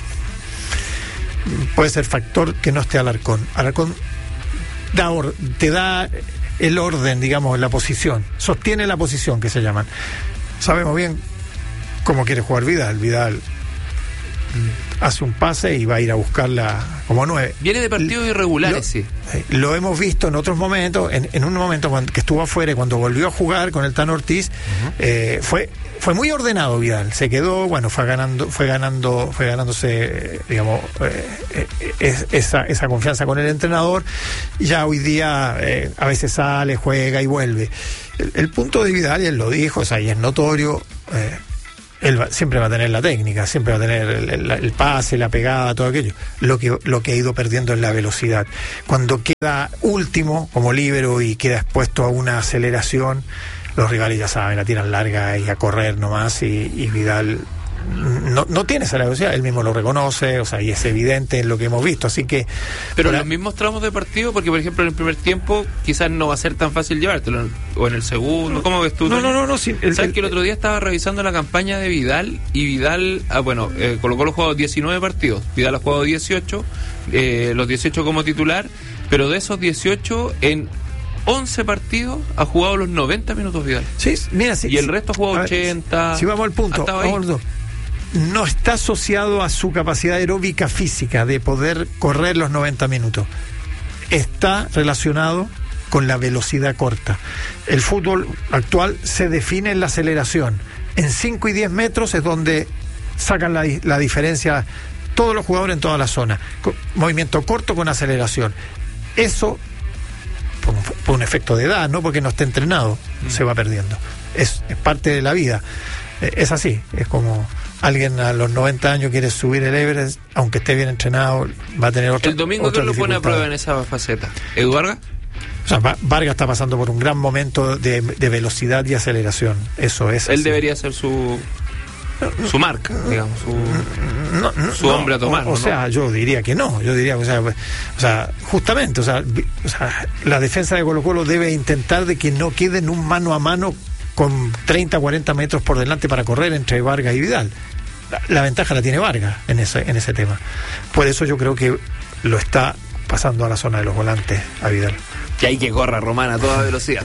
puede ser factor que no esté Alarcón. Alarcón da or- te da el orden, digamos, la posición, sostiene la posición que se llaman. Sabemos bien cómo quiere jugar Vidal. Vidal hace un pase y va a ir a buscarla como nueve. Viene de partidos irregulares, lo, sí. Eh, lo hemos visto en otros momentos, en, en un momento cuando, que estuvo afuera, cuando volvió a jugar con el Tano Ortiz, uh-huh. eh, fue fue muy ordenado Vidal, se quedó, bueno, fue ganando, fue ganando, fue ganándose, digamos, eh, eh, esa, esa confianza con el entrenador. Ya hoy día eh, a veces sale, juega y vuelve. El, el punto de Vidal, y él lo dijo, o sea, y es notorio, eh, él va, siempre va a tener la técnica, siempre va a tener el, el, el pase, la pegada, todo aquello. Lo que, lo que ha ido perdiendo es la velocidad. Cuando queda último como líbero y queda expuesto a una aceleración, los rivales ya saben, la tiran larga y a correr nomás, y, y Vidal no, no tiene esa velocidad, él mismo lo reconoce, o sea, y es evidente en lo que hemos visto, así que... Pero en la... los mismos tramos de partido, porque por ejemplo en el primer tiempo quizás no va a ser tan fácil llevártelo, o en el segundo, ¿cómo ves tú? No, no, no, no, sí, el, ¿sabes el, que el otro día estaba revisando la campaña de Vidal, y Vidal, ah, bueno, eh, Colo-Colo ha jugado diecinueve partidos, Vidal ha jugado dieciocho, eh, los dieciocho como titular, pero de esos dieciocho, en once partidos ha jugado los noventa minutos Vidal. Sí, mira, sí. Y el resto ha jugado ver, ochenta. Si vamos al punto, vamos al no está asociado a su capacidad aeróbica física de poder correr los noventa minutos. Está relacionado con la velocidad corta. El fútbol actual se define en la aceleración. En cinco y diez metros es donde sacan la, la diferencia todos los jugadores en toda la zona. Movimiento corto con aceleración. Eso, por un, por un efecto de edad, no porque no esté entrenado, mm. se va perdiendo. Es, es parte de la vida. Es así, es como alguien a los noventa años quiere subir el Everest, aunque esté bien entrenado, va a tener otra. El domingo que lo pone a prueba en esa faceta. ¿Edu Vargas? O sea, Vargas está pasando por un gran momento de, de velocidad y aceleración. Eso es. Él así. Debería ser su su marca, digamos, su, no, no, su hombre a tomar. O, o ¿no? sea, yo diría que no. Yo diría, o sea, o sea justamente, o sea, o sea, la defensa de Colo-Colo debe intentar de que no quede en un mano a mano con treinta, cuarenta metros por delante para correr entre Vargas y Vidal. La, la ventaja la tiene Vargas en ese, en ese tema. Por eso yo creo que lo está pasando a la zona de los volantes a Vidal. Que hay que corra Romana a toda velocidad.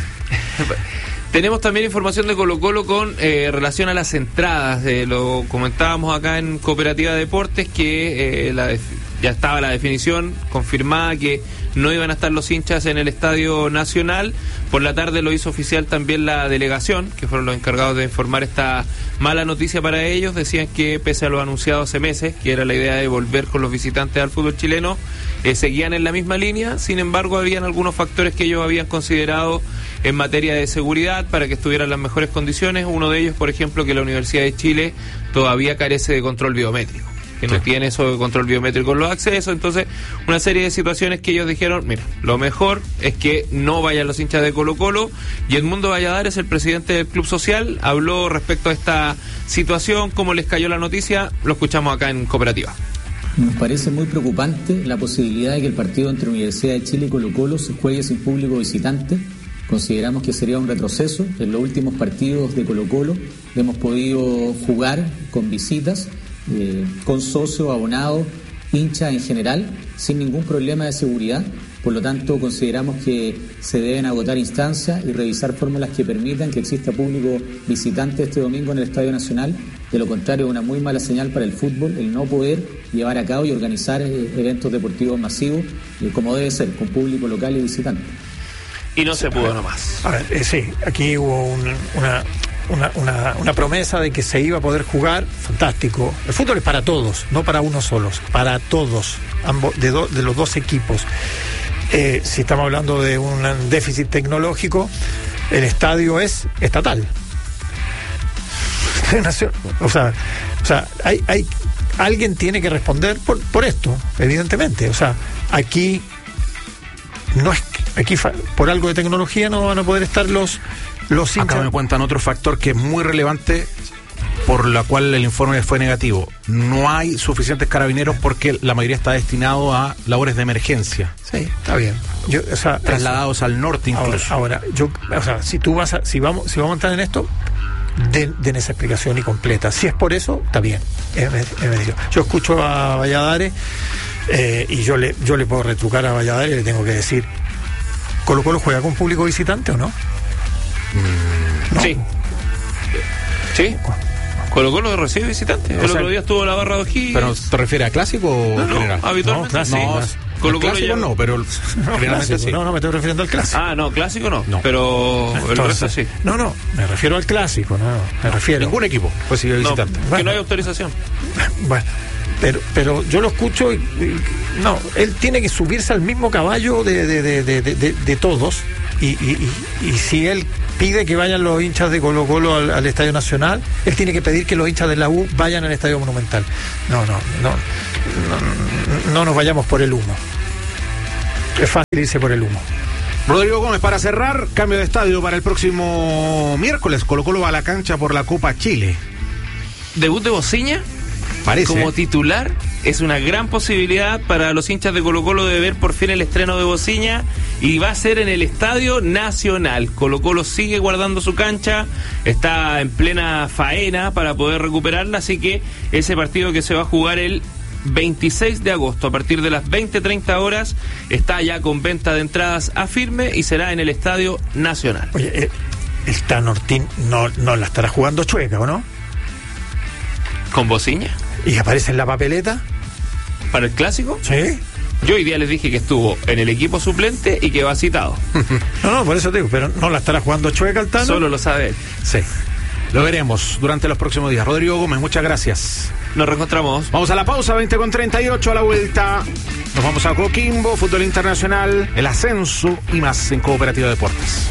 Tenemos también información de Colo-Colo con eh, relación a las entradas. Eh, lo comentábamos acá en Cooperativa Deportes que eh, la def- ya estaba la definición confirmada que no iban a estar los hinchas en el Estadio Nacional. Por la tarde lo hizo oficial también la delegación, que fueron los encargados de informar esta mala noticia para ellos. Decían que pese a lo anunciado hace meses, que era la idea de volver con los visitantes al fútbol chileno, eh, seguían en la misma línea. Sin embargo, habían algunos factores que ellos habían considerado en materia de seguridad para que estuvieran en las mejores condiciones. Uno de ellos, por ejemplo, que la Universidad de Chile todavía carece de control biométrico, que no sí. tiene eso de control biométrico en los accesos. Entonces, una serie de situaciones que ellos dijeron, mira, lo mejor es que no vayan los hinchas de Colo-Colo. Y Edmundo Valladares, el presidente del Club Social, habló respecto a esta situación, cómo les cayó la noticia. Lo escuchamos acá en Cooperativa. Nos parece muy preocupante la posibilidad de que el partido entre Universidad de Chile y Colo-Colo se juegue sin público visitante. Consideramos que sería un retroceso. En los últimos partidos de Colo-Colo hemos podido jugar con visitas, eh, con socios, abonados, hinchas en general, sin ningún problema de seguridad. Por lo tanto, consideramos que se deben agotar instancias y revisar fórmulas que permitan que exista público visitante este domingo en el Estadio Nacional. De lo contrario, es una muy mala señal para el fútbol el no poder llevar a cabo y organizar eh, eventos deportivos masivos, eh, como debe ser, con público local y visitante. Y no se pudo nomás. A ver, eh, sí, aquí hubo un, una, una, una, una promesa de que se iba a poder jugar, fantástico. El fútbol es para todos, no para unos solos, para todos, ambos, de, do, de los dos equipos. Eh, si estamos hablando de un déficit tecnológico, el estadio es estatal. O sea, o sea hay, hay, alguien tiene que responder por, por esto, evidentemente. O sea, aquí no es aquí por algo de tecnología no van a poder estar los los hinchas. Acá me cuentan otro factor que es muy relevante, por la cual el informe fue negativo. No hay suficientes carabineros porque la mayoría está destinado a labores de emergencia. Sí, está bien. Yo, o sea, trasladados eso. Al norte incluso. Ahora, ahora, yo, o sea, si tú vas a, si vamos, si vamos a entrar en esto, den, den esa explicación y completa. Si es por eso, está bien. Es, es, es yo escucho a Valladares eh, y yo le, yo le puedo retrucar a Valladares y le tengo que decir, ¿Colo-Colo juega con público visitante o no? Mm, ¿no? Sí. ¿Sí? Colo Colo recibe visitante. El o sea, otro día estuvo la barra de O'Higgins. ¿Pero te refieres a clásico o no, general? No, habitualmente no, clásico, sí. No, Colo -Colo clásico ya... no, pero generalmente sí. No, no me estoy refiriendo al clásico. Ah, no, clásico no, no. pero Entonces, el resto sí. No, no, me refiero al clásico, no, me refiero. Ningún equipo recibe visitante. No, bueno, que no hay autorización. Bueno, pero, pero yo lo escucho y, y no, él tiene que subirse al mismo caballo de, de, de, de, de, de todos y, y, y, y si él pide que vayan los hinchas de Colo Colo al, al Estadio Nacional, él tiene que pedir que los hinchas de la U vayan al Estadio Monumental. No, no, no, no, no nos vayamos por el humo. Es fácil irse por el humo. Rodrigo Gómez, para cerrar, cambio de estadio para el próximo miércoles. Colo Colo va a la cancha por la Copa Chile. Debut de Bociña Parece. como titular. Es una gran posibilidad para los hinchas de Colo Colo de ver por fin el estreno de Bociña, y va a ser en el Estadio Nacional. Colo Colo sigue guardando su cancha, está en plena faena para poder recuperarla, así que ese partido que se va a jugar el veintiséis de agosto a partir de las veinte treinta horas está ya con venta de entradas a firme y será en el Estadio Nacional. Oye, el, el Tan Ortín no, no la estará jugando chueca, ¿o no? ¿Con Bociña? ¿Y aparece en la papeleta? ¿Para el clásico? Sí. Yo hoy día les dije que estuvo en el equipo suplente y que va citado. No, no, por eso te digo, pero no la estará jugando chueca el Tano. Solo lo sabe él. Sí. Lo veremos durante los próximos días. Rodrigo Gómez, muchas gracias. Nos reencontramos. Vamos a la pausa, veinte con treinta y ocho a la vuelta. Nos vamos a Coquimbo, fútbol internacional, el ascenso y más en Cooperativa Deportes.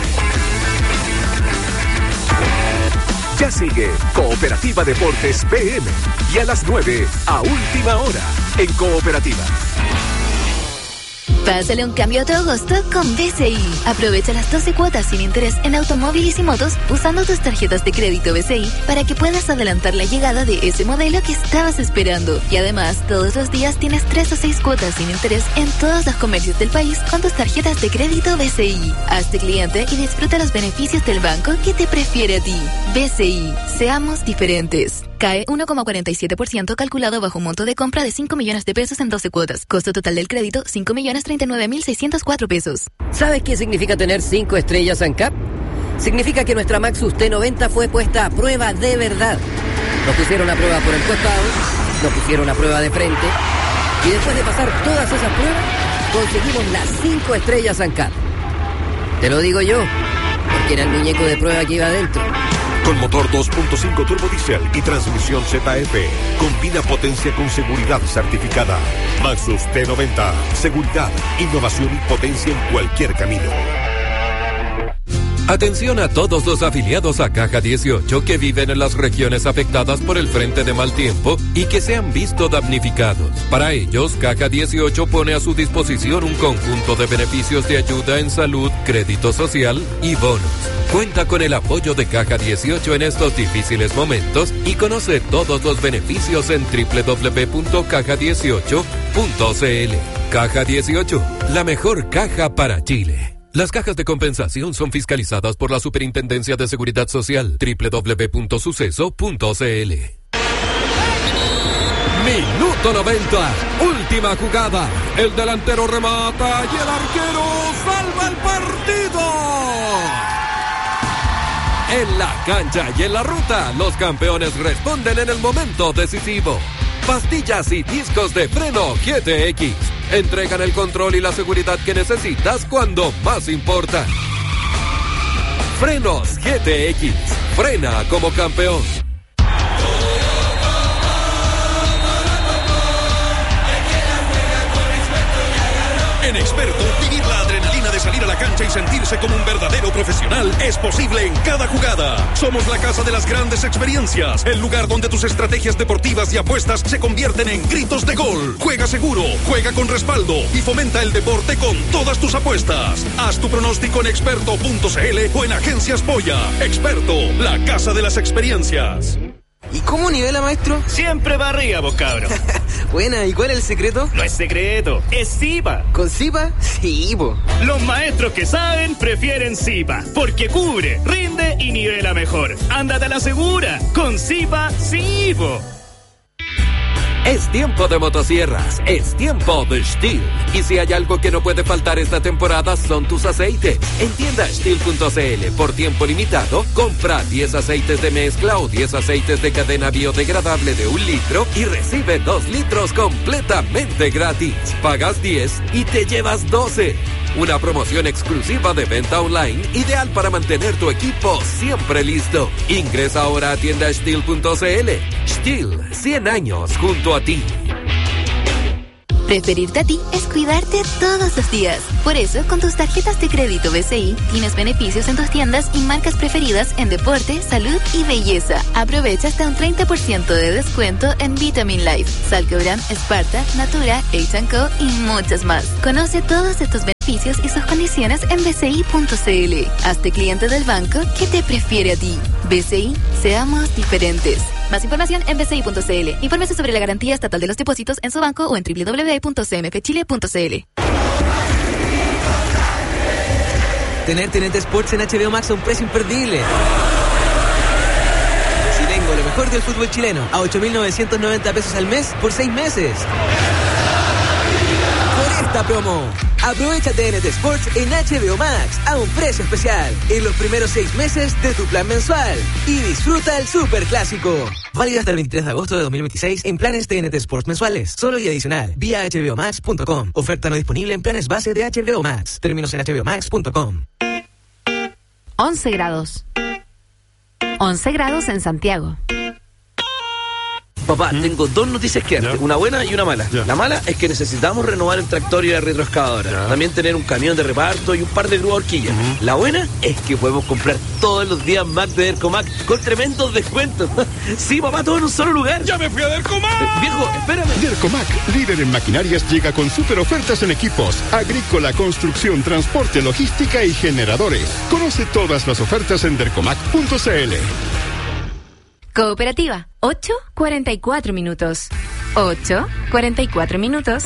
Ya sigue Cooperativa Deportes P M y a las nueve a última hora en Cooperativa. Pásale un cambio a tu agosto con B C I. Aprovecha las doce cuotas sin interés en automóviles y motos usando tus tarjetas de crédito B C I para que puedas adelantar la llegada de ese modelo que estabas esperando. Y además, todos los días tienes tres o seis cuotas sin interés en todos los comercios del país con tus tarjetas de crédito B C I. Hazte cliente y disfruta los beneficios del banco que te prefiere a ti. B C I. Seamos diferentes. C A E uno coma cuarenta y siete por ciento calculado bajo un monto de compra de cinco millones de pesos en doce cuotas. Costo total del crédito, cinco millones treinta y nueve mil seiscientos cuatro pesos. ¿Sabes qué significa tener cinco estrellas ANCAP? Significa que nuestra Maxus T noventa fue puesta a prueba de verdad. Nos pusieron a prueba por el costado, nos pusieron a prueba de frente, y después de pasar todas esas pruebas, conseguimos las cinco estrellas ANCAP. Te lo digo yo, porque era el muñeco de prueba que iba adentro. Con motor dos punto cinco turbo diesel y transmisión Z F. Combina potencia con seguridad certificada. Maxus T noventa. Seguridad, innovación y potencia en cualquier camino. Atención a todos los afiliados a Caja dieciocho que viven en las regiones afectadas por el frente de mal tiempo y que se han visto damnificados. Para ellos, Caja dieciocho pone a su disposición un conjunto de beneficios de ayuda en salud, crédito social y bonos. Cuenta con el apoyo de Caja dieciocho en estos difíciles momentos y conoce todos los beneficios en doble u doble u doble u punto caja dieciocho punto c l. Caja dieciocho, la mejor caja para Chile. Las cajas de compensación son fiscalizadas por la Superintendencia de Seguridad Social. doble u doble u doble u punto suceso punto c l. Minuto noventa, última jugada. El delantero remata y el arquero salva el partido. En la cancha y en la ruta, los campeones responden en el momento decisivo. Pastillas y discos de freno G T X entregan el control y la seguridad que necesitas cuando más importa. Frenos G T X. Frena como campeón. En Experto, vivir la adrenalina de salir a la cancha y sentirse como un verdadero profesional es posible en cada jugada. Somos la casa de las grandes experiencias, el lugar donde tus estrategias deportivas y apuestas se convierten en gritos de gol. Juega seguro, juega con respaldo y fomenta el deporte con todas tus apuestas. Haz tu pronóstico en experto punto c l o en Agencias Polla. Experto, la casa de las experiencias. ¿Y cómo nivela, maestro? Siempre para arriba, vos, cabro. Buena, ¿y cuál es el secreto? No es secreto, es Zipa. ¿Con Zipa? Sí, po. Los maestros que saben prefieren Zipa, porque cubre, rinde y nivela mejor. Ándate a la segura, con Zipa, sí, po. Es tiempo de motosierras, es tiempo de Stihl. Y si hay algo que no puede faltar esta temporada son tus aceites. En tienda stihl punto c l por tiempo limitado, compra diez aceites de mezcla o diez aceites de cadena biodegradable de un litro y recibe dos litros completamente gratis. Pagas diez y te llevas doce. Una promoción exclusiva de venta online, ideal para mantener tu equipo siempre listo. Ingresa ahora a tienda stihl punto c l. Stihl, cien años junto a ti. Preferirte a ti es cuidarte todos los días. Por eso, con tus tarjetas de crédito B C I, tienes beneficios en tus tiendas y marcas preferidas en deporte, salud y belleza. Aprovecha hasta un treinta por ciento de descuento en Vitamin Life, Salcobran, Sparta, Natura, H and Co y muchas más. Conoce todos estos beneficios y sus condiciones en b c i punto c l. Hazte cliente del banco que te prefiere a ti. B C I, seamos diferentes. Más información en b c i punto c l. Infórmese sobre la garantía estatal de los depósitos en su banco o en w w w punto c m f chile punto c l. Tener T N T Sports en H B O Max a un precio imperdible. Si tengo lo mejor del fútbol chileno a ocho mil novecientos noventa pesos al mes por seis meses. Por esta promo, aprovecha T N T Sports en H B O Max a un precio especial en los primeros seis meses de tu plan mensual y disfruta el superclásico. Válido hasta el veintitrés de agosto de dos mil veintiséis en planes T N T Sports mensuales, solo y adicional, vía h b o max punto com. Oferta no disponible en planes base de H B O Max. Términos en h b o max punto com. once grados. once grados en Santiago. Papá, ¿Mm? tengo dos noticias que darte, una buena y una mala. Ya. La mala es que necesitamos renovar el tractor y la retroexcavadora. Ya. También tener un camión de reparto y un par de grúas horquillas. Uh-huh. La buena es que podemos comprar todos los días Mac de Dercomac con tremendos descuentos. Sí, papá, todo en un solo lugar. ¡Ya me fui a Dercomac! Eh, viejo, espérame. Dercomac, líder en maquinarias, llega con super ofertas en equipos, agrícola, construcción, transporte, logística y generadores. Conoce todas las ofertas en dercomac punto c l. Cooperativa, ocho cuarenta y cuatro minutos. ocho cuarenta y cuatro minutos.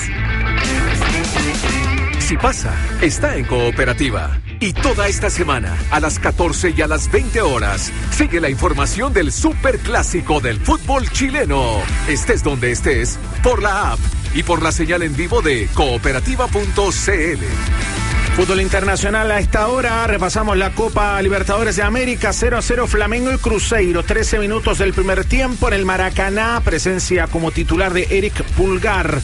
Si pasa, está en Cooperativa. Y toda esta semana, a las catorce y a las veinte horas, sigue la información del superclásico del fútbol chileno. Estés donde estés, por la app y por la señal en vivo de cooperativa punto c l. Fútbol internacional a esta hora, repasamos la Copa Libertadores de América, cero a cero Flamengo y Cruzeiro, trece minutos del primer tiempo en el Maracaná, presencia como titular de Eric Pulgar.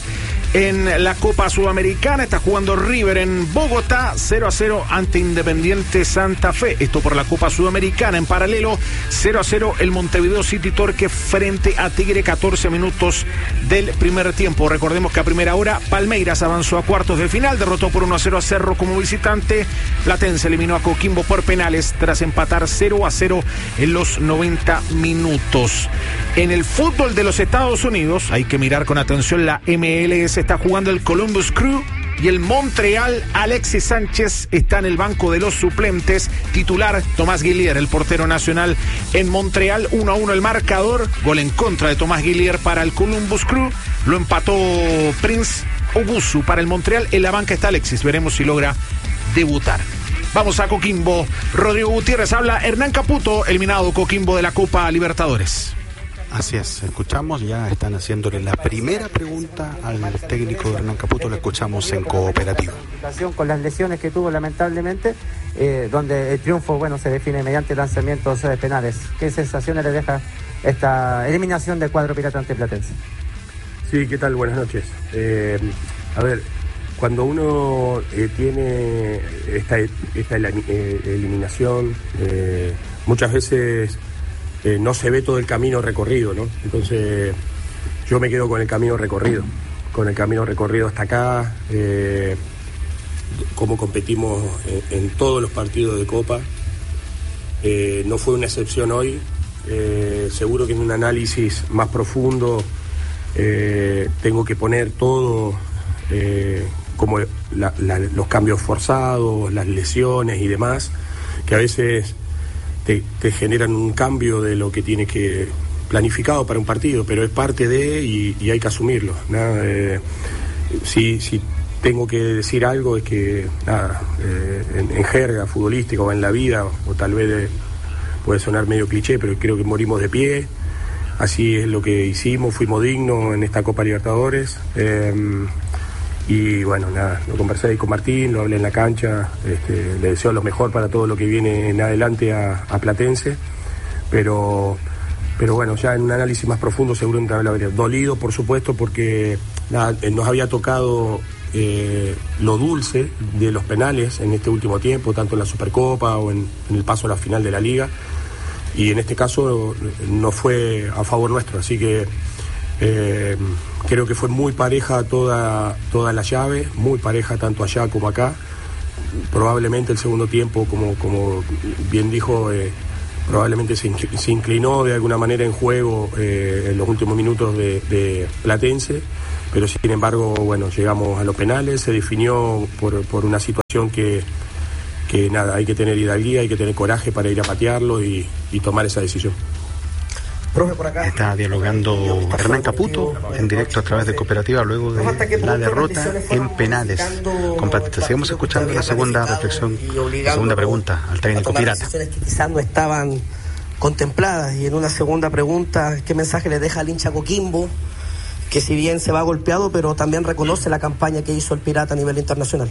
En la Copa Sudamericana está jugando River en Bogotá, cero a cero ante Independiente Santa Fe. Esto por la Copa Sudamericana. En paralelo, cero a cero el Montevideo City Torque frente a Tigre, catorce minutos del primer tiempo. Recordemos que a primera hora Palmeiras avanzó a cuartos de final, derrotó por uno a cero a Cerro como visitante. Platense eliminó a Coquimbo por penales tras empatar cero a cero en los noventa minutos. En el fútbol de los Estados Unidos, hay que mirar con atención la M L S. Está jugando el Columbus Crew y el Montreal. Alexis Sánchez está en el banco de los suplentes. Titular Tomás Guillier, el portero nacional en Montreal. uno a uno el marcador. Gol en contra de Tomás Guillier para el Columbus Crew. Lo empató Prince Obusu para el Montreal. En la banca está Alexis. Veremos si logra debutar. Vamos a Coquimbo. Rodrigo Gutiérrez habla. Hernán Caputo, eliminado Coquimbo de la Copa Libertadores. Así es, escuchamos, ya están haciéndole la primera pregunta al técnico de Hernán Caputo, lo escuchamos en Cooperativa. Con las lesiones que tuvo lamentablemente, eh, donde el triunfo bueno se define mediante lanzamientos eh, penales. ¿Qué sensaciones le deja esta eliminación del cuadro pirata ante Platense? Sí, ¿qué tal? Buenas noches. Eh, a ver, cuando uno eh, tiene esta, esta eh, eliminación, eh, muchas veces... Eh, no se ve todo el camino recorrido, ¿no? Entonces yo me quedo con el camino recorrido, con el camino recorrido hasta acá, eh, cómo competimos en, en todos los partidos de Copa. Eh, no fue una excepción hoy, eh, seguro que en un análisis más profundo eh, tengo que poner todo, eh, como la, la, los cambios forzados, las lesiones y demás, que a veces... Te, te generan un cambio de lo que tiene que planificado para un partido, pero es parte de y, y hay que asumirlo. Nada, eh, si, si tengo que decir algo es que nada, eh, en, en jerga futbolística o en la vida, o tal vez de, puede sonar medio cliché, pero creo que morimos de pie, así es lo que hicimos, fuimos dignos en esta Copa Libertadores. Eh, y bueno, nada, lo conversé ahí con Martín, lo hablé en la cancha, este, le deseo lo mejor para todo lo que viene en adelante a, a Platense, pero, pero bueno, ya en un análisis más profundo seguramente habría dolido, por supuesto, porque nada, nos había tocado eh, lo dulce de los penales en este último tiempo, tanto en la Supercopa o en, en el paso a la final de la Liga, y en este caso no fue a favor nuestro, así que eh, creo que fue muy pareja toda, toda la llave, muy pareja tanto allá como acá. Probablemente el segundo tiempo, como, como bien dijo, eh, probablemente se, se inclinó de alguna manera en juego eh, en los últimos minutos de, de Platense, pero sin embargo, bueno, llegamos a los penales, se definió por, por una situación que, que nada, hay que tener hidalguía, hay que tener coraje para ir a patearlo y, y tomar esa decisión. Profe, por acá. Está dialogando Hernán Caputo en directo a través de Cooperativa luego de la derrota en penales con Platense. Seguimos escuchando la segunda reflexión, la segunda pregunta al técnico pirata. Decisiones que quizás no estaban contempladas. Y en una segunda pregunta, ¿qué mensaje le deja al hincha Coquimbo? Que si bien se va golpeado, pero también reconoce la campaña que hizo el Pirata a nivel internacional.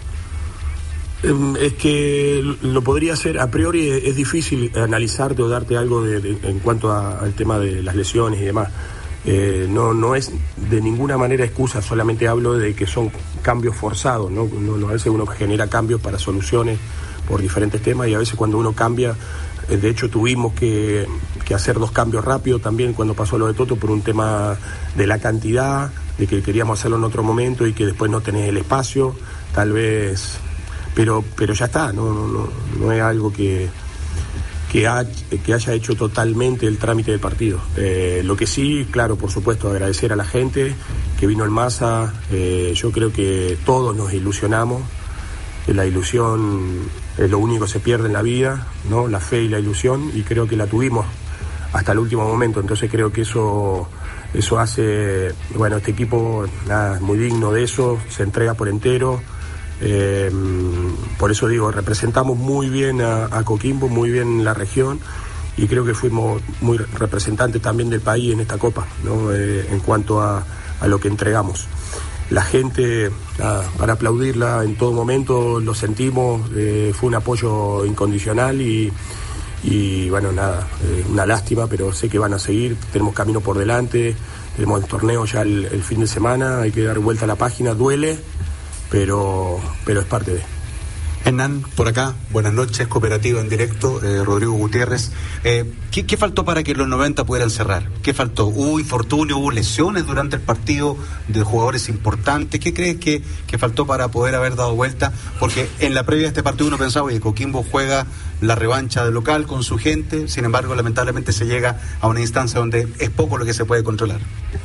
Es que lo podría hacer, a priori es difícil analizarte o darte algo de, de, en cuanto a, al tema de las lesiones y demás. Eh, no, no es de ninguna manera excusa, solamente hablo de que son cambios forzados, ¿no? No, no, a veces uno genera cambios para soluciones por diferentes temas y a veces cuando uno cambia, eh, de hecho tuvimos que, que hacer dos cambios rápidos también cuando pasó lo de Toto por un tema de la cantidad, de que queríamos hacerlo en otro momento y que después no tenés el espacio, tal vez... Pero, pero ya está, no, no, no, no es algo que, que, ha, que haya hecho totalmente el trámite del partido. Eh, lo que sí, claro, por supuesto, agradecer a la gente que vino en masa. Eh, yo creo que todos nos ilusionamos. La ilusión es lo único que se pierde en la vida, ¿no? La fe y la ilusión, y creo que la tuvimos hasta el último momento. Entonces creo que eso, eso hace, bueno, este equipo nada, muy digno de eso, se entrega por entero. Eh, por eso digo, representamos muy bien a, a Coquimbo, muy bien la región, y creo que fuimos muy representantes también del país en esta Copa, ¿no? Eh, en cuanto a, a lo que entregamos. La gente, nada, para aplaudirla en todo momento, lo sentimos, eh, fue un apoyo incondicional y, y bueno, nada, eh, una lástima, pero sé que van a seguir, tenemos camino por delante, tenemos el torneo ya el, el fin de semana, hay que dar vuelta a la página, duele, pero, pero es parte de... Hernán, por acá, buenas noches, Cooperativa en directo, eh, Rodrigo Gutiérrez. Eh, ¿qué, ¿Qué faltó para que los noventa pudieran cerrar? ¿Qué faltó? ¿Hubo infortunio, hubo lesiones durante el partido de jugadores importantes? ¿Qué crees que, que faltó para poder haber dado vuelta? Porque en la previa de este partido uno pensaba que Coquimbo juega la revancha de local con su gente, sin embargo, lamentablemente se llega a una instancia donde es poco lo que se puede controlar.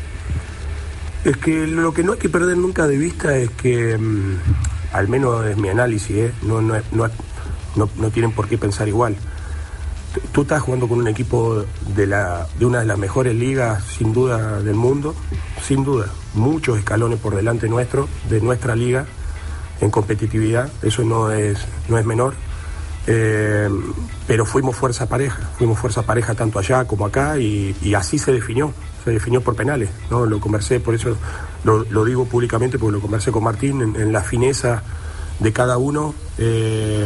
Es que lo que no hay que perder nunca de vista es que... Mmm... al menos es mi análisis, ¿eh? no, no, no, no, no tienen por qué pensar igual. Tú estás jugando con un equipo de, la, de una de las mejores ligas, sin duda, del mundo, sin duda, muchos escalones por delante nuestro, de nuestra liga, en competitividad, eso no es, no es menor, eh, pero fuimos fuerza pareja, fuimos fuerza pareja tanto allá como acá, y, y así se definió. Se definió por penales, ¿no? Lo conversé, por eso lo, lo digo públicamente, porque lo conversé con Martín en, en la fineza de cada uno, eh,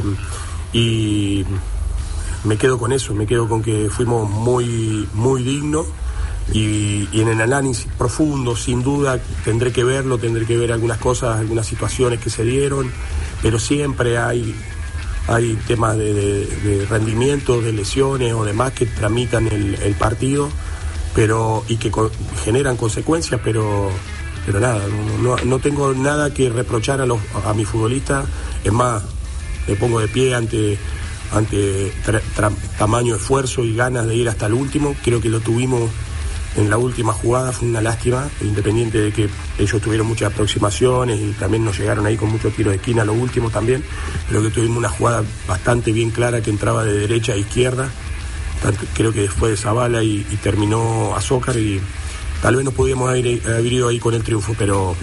y me quedo con eso, me quedo con que fuimos muy, muy dignos, y, y en el análisis profundo, sin duda, tendré que verlo, tendré que ver algunas cosas, algunas situaciones que se dieron, pero siempre hay, hay temas de, de, de rendimiento, de lesiones o demás que tramitan el, el partido, pero y que co- generan consecuencias, pero pero nada, no, no, no tengo nada que reprochar a los a mis futbolistas. Es más, me pongo de pie ante ante tra- tra- tamaño esfuerzo y ganas de ir hasta el último. Creo que lo tuvimos en la última jugada, fue una lástima, independiente de que ellos tuvieron muchas aproximaciones y también nos llegaron ahí con muchos tiros de esquina, lo último también. Creo que tuvimos una jugada bastante bien clara que entraba de derecha a izquierda. Creo que fue de Zavala y, y terminó Azócar, y tal vez nos podíamos haber, haber ido ahí con el triunfo, pero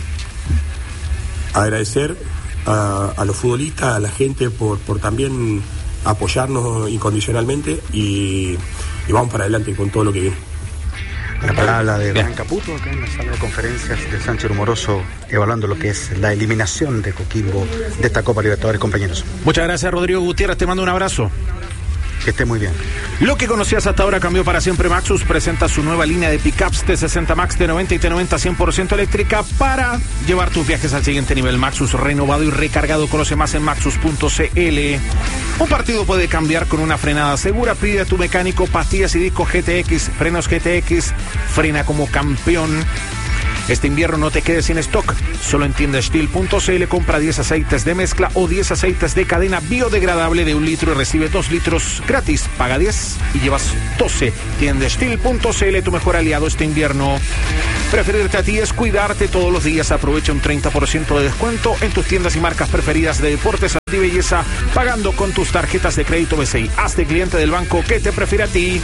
agradecer a, a los futbolistas, a la gente por, por también apoyarnos incondicionalmente, y, y vamos para adelante con todo lo que viene. La palabra de Hernán Caputo acá en la sala de conferencias de Sánchez Rumoroso, evaluando lo que es la eliminación de Coquimbo de esta Copa Libertadores, compañeros. Muchas gracias, Rodrigo Gutiérrez, te mando un abrazo. Que esté muy bien. Lo que conocías hasta ahora cambió para siempre. Maxus presenta su nueva línea de pickups T sesenta Max, T noventa y T noventa cien por ciento eléctrica para llevar tus viajes al siguiente nivel. Maxus renovado y recargado. Conoce más en maxus punto c l. Un partido puede cambiar con una frenada segura. Pide a tu mecánico pastillas y discos G T X, frenos G T X, frena como campeón. Este invierno no te quedes sin stock. Solo en tienda steel punto c l compra diez aceites de mezcla o diez aceites de cadena biodegradable de un litro y recibe dos litros gratis. Paga diez y llevas doce. tienda steel punto c l, tu mejor aliado este invierno. Preferirte a ti es cuidarte todos los días. Aprovecha un treinta por ciento de descuento en tus tiendas y marcas preferidas de deportes y belleza, pagando con tus tarjetas de crédito B C I. Hazte cliente del banco que te prefiere a ti.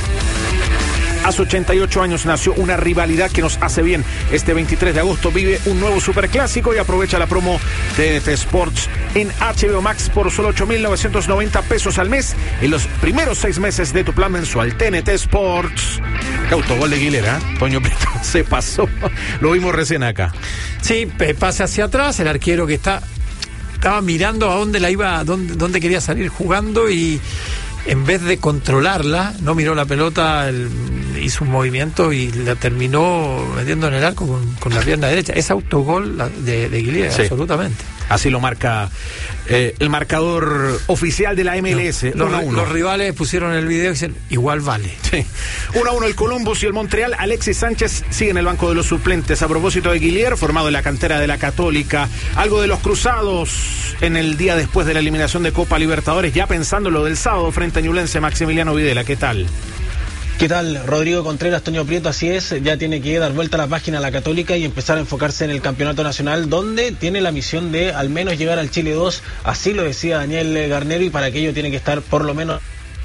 Hace ochenta y ocho años nació una rivalidad que nos hace bien. Este veintitrés de agosto vive un nuevo superclásico y aprovecha la promo T N T Sports en H B O Max por solo ocho mil novecientos noventa pesos al mes en los primeros seis meses de tu plan mensual. T N T Sports. Qué autogol de Aguilera, ¿eh? Toño Prieto se pasó. Lo vimos recién acá. Sí, pase hacia atrás, el arquero que está estaba mirando a dónde la iba, dónde, dónde quería salir jugando y en vez de controlarla, no miró la pelota, el, hizo un movimiento y la terminó metiendo en el arco con, con la pierna derecha. Es autogol de, de Guilherme, sí, absolutamente. Así lo marca eh, el marcador oficial de la M L S. No, uno a los, uno. los rivales pusieron el video y dicen, igual vale. Sí. uno a uno el Columbus y el Montreal. Alexis Sánchez sigue en el banco de los suplentes. A propósito de Guilherme, formado en la cantera de la Católica. Algo de los cruzados en el día después de la eliminación de Copa Libertadores, ya pensando en lo del sábado frente a Ñublense. Maximiliano Videla, ¿qué tal? ¿Qué tal? Rodrigo Contreras, Toño Prieto, así es, ya tiene que dar vuelta a la página a la Católica y empezar a enfocarse en el campeonato nacional, donde tiene la misión de al menos llegar al Chile dos, así lo decía Daniel Garnero, y para aquello tiene que estar por lo menos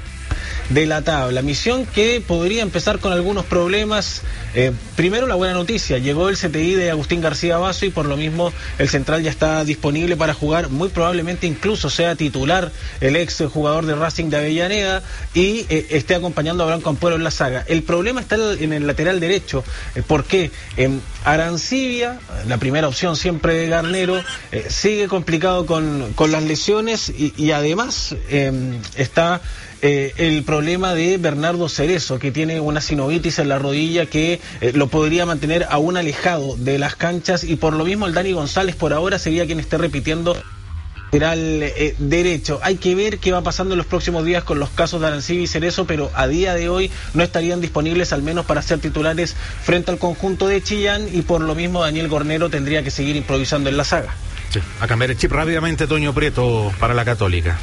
de la tabla. Misión que podría empezar con algunos problemas. Eh, primero, la buena noticia, llegó el C T I de Agustín García Basso y por lo mismo el central ya está disponible para jugar, muy probablemente incluso sea titular el ex jugador de Racing de Avellaneda y eh, esté acompañando a Branco Ampuero en la saga. El problema está en el lateral derecho. Eh, ¿Por qué? Eh, Arancibia, la primera opción siempre de Garnero, eh, sigue complicado con, con las lesiones y, y además eh, está Eh, el problema de Bernardo Cerezo, que tiene una sinovitis en la rodilla que eh, lo podría mantener aún alejado de las canchas, y por lo mismo el Dani González por ahora sería quien esté repitiendo lateral eh, derecho. Hay que ver qué va pasando en los próximos días con los casos de Arancibia y Cerezo, pero a día de hoy no estarían disponibles al menos para ser titulares frente al conjunto de Chillán, y por lo mismo Daniel Garnero tendría que seguir improvisando en la saga. Sí, a cambiar el chip rápidamente, Toño Prieto, para la Católica.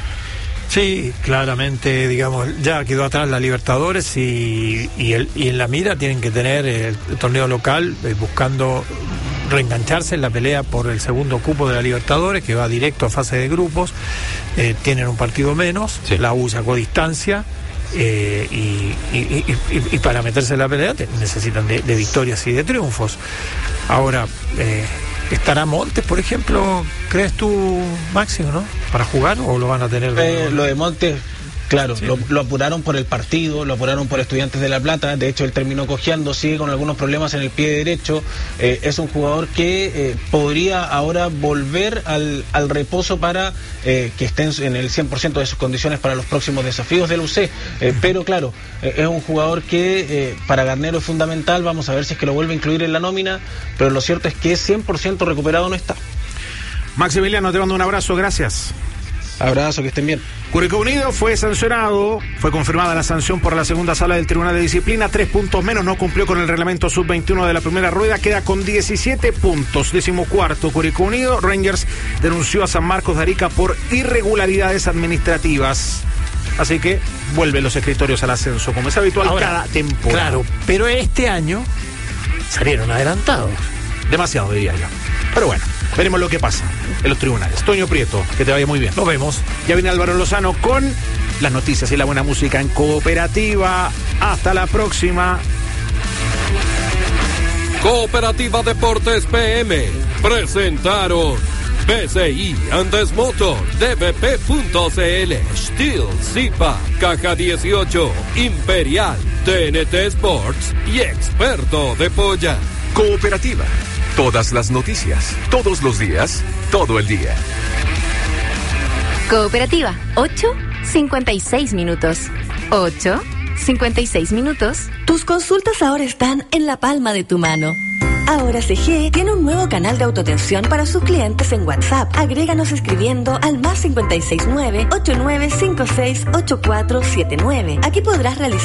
Sí, claramente, digamos, ya quedó atrás la Libertadores y, y, el, y en la mira tienen que tener el, el torneo local, eh, buscando reengancharse en la pelea por el segundo cupo de la Libertadores, que va directo a fase de grupos. Eh, tienen un partido menos, sí. La U sacó distancia. Eh, y, y, y, y, y para meterse en la pelea necesitan de, de victorias y de triunfos. Ahora, eh, ¿estará Montes, por ejemplo, crees tú, Máximo, no? ¿Para jugar o lo van a tener? Eh, lo de Montes, claro, sí. lo, lo apuraron por el partido, lo apuraron por Estudiantes de La Plata. De hecho, él terminó cojeando, sigue con algunos problemas en el pie derecho. Eh, es un jugador que eh, podría ahora volver al, al reposo para eh, que esté en el cien por ciento de sus condiciones para los próximos desafíos del U C. Eh, pero claro, eh, es un jugador que eh, para Garnero es fundamental. Vamos a ver si es que lo vuelve a incluir en la nómina, pero lo cierto es que cien por ciento recuperado no está. Maximiliano, te mando un abrazo, gracias. Abrazo, que estén bien. Curicó Unido fue sancionado, fue confirmada la sanción por la segunda sala del Tribunal de Disciplina, tres puntos menos, no cumplió con el reglamento sub veintiuno de la primera rueda, queda con diecisiete puntos, decimocuarto Curicó Unido. Rangers denunció a San Marcos de Arica por irregularidades administrativas, así que vuelven los escritorios al ascenso, como es habitual. Ahora, cada temporada. Claro, pero este año salieron adelantados. Demasiado, diría yo. Pero bueno, veremos lo que pasa en los tribunales. Toño Prieto, que te vaya muy bien. Nos vemos. Ya viene Álvaro Lozano con las noticias y la buena música en Cooperativa. Hasta la próxima. Cooperativa Deportes P M presentaron B C I Andes Motor, D B P punto C L, Steel, Zipa, Caja dieciocho, Imperial, T N T Sports y Experto de Polla. Cooperativa. Todas las noticias, todos los días, todo el día. Cooperativa, ocho cincuenta y seis minutos. ocho cincuenta y seis minutos. Tus consultas ahora están en la palma de tu mano. Ahora C G tiene un nuevo canal de autoatención para sus clientes en WhatsApp. Agréganos escribiendo al más cincuenta y seis nueve, ochenta y nueve cincuenta y seis, ochenta y cuatro setenta y nueve. Aquí podrás realizar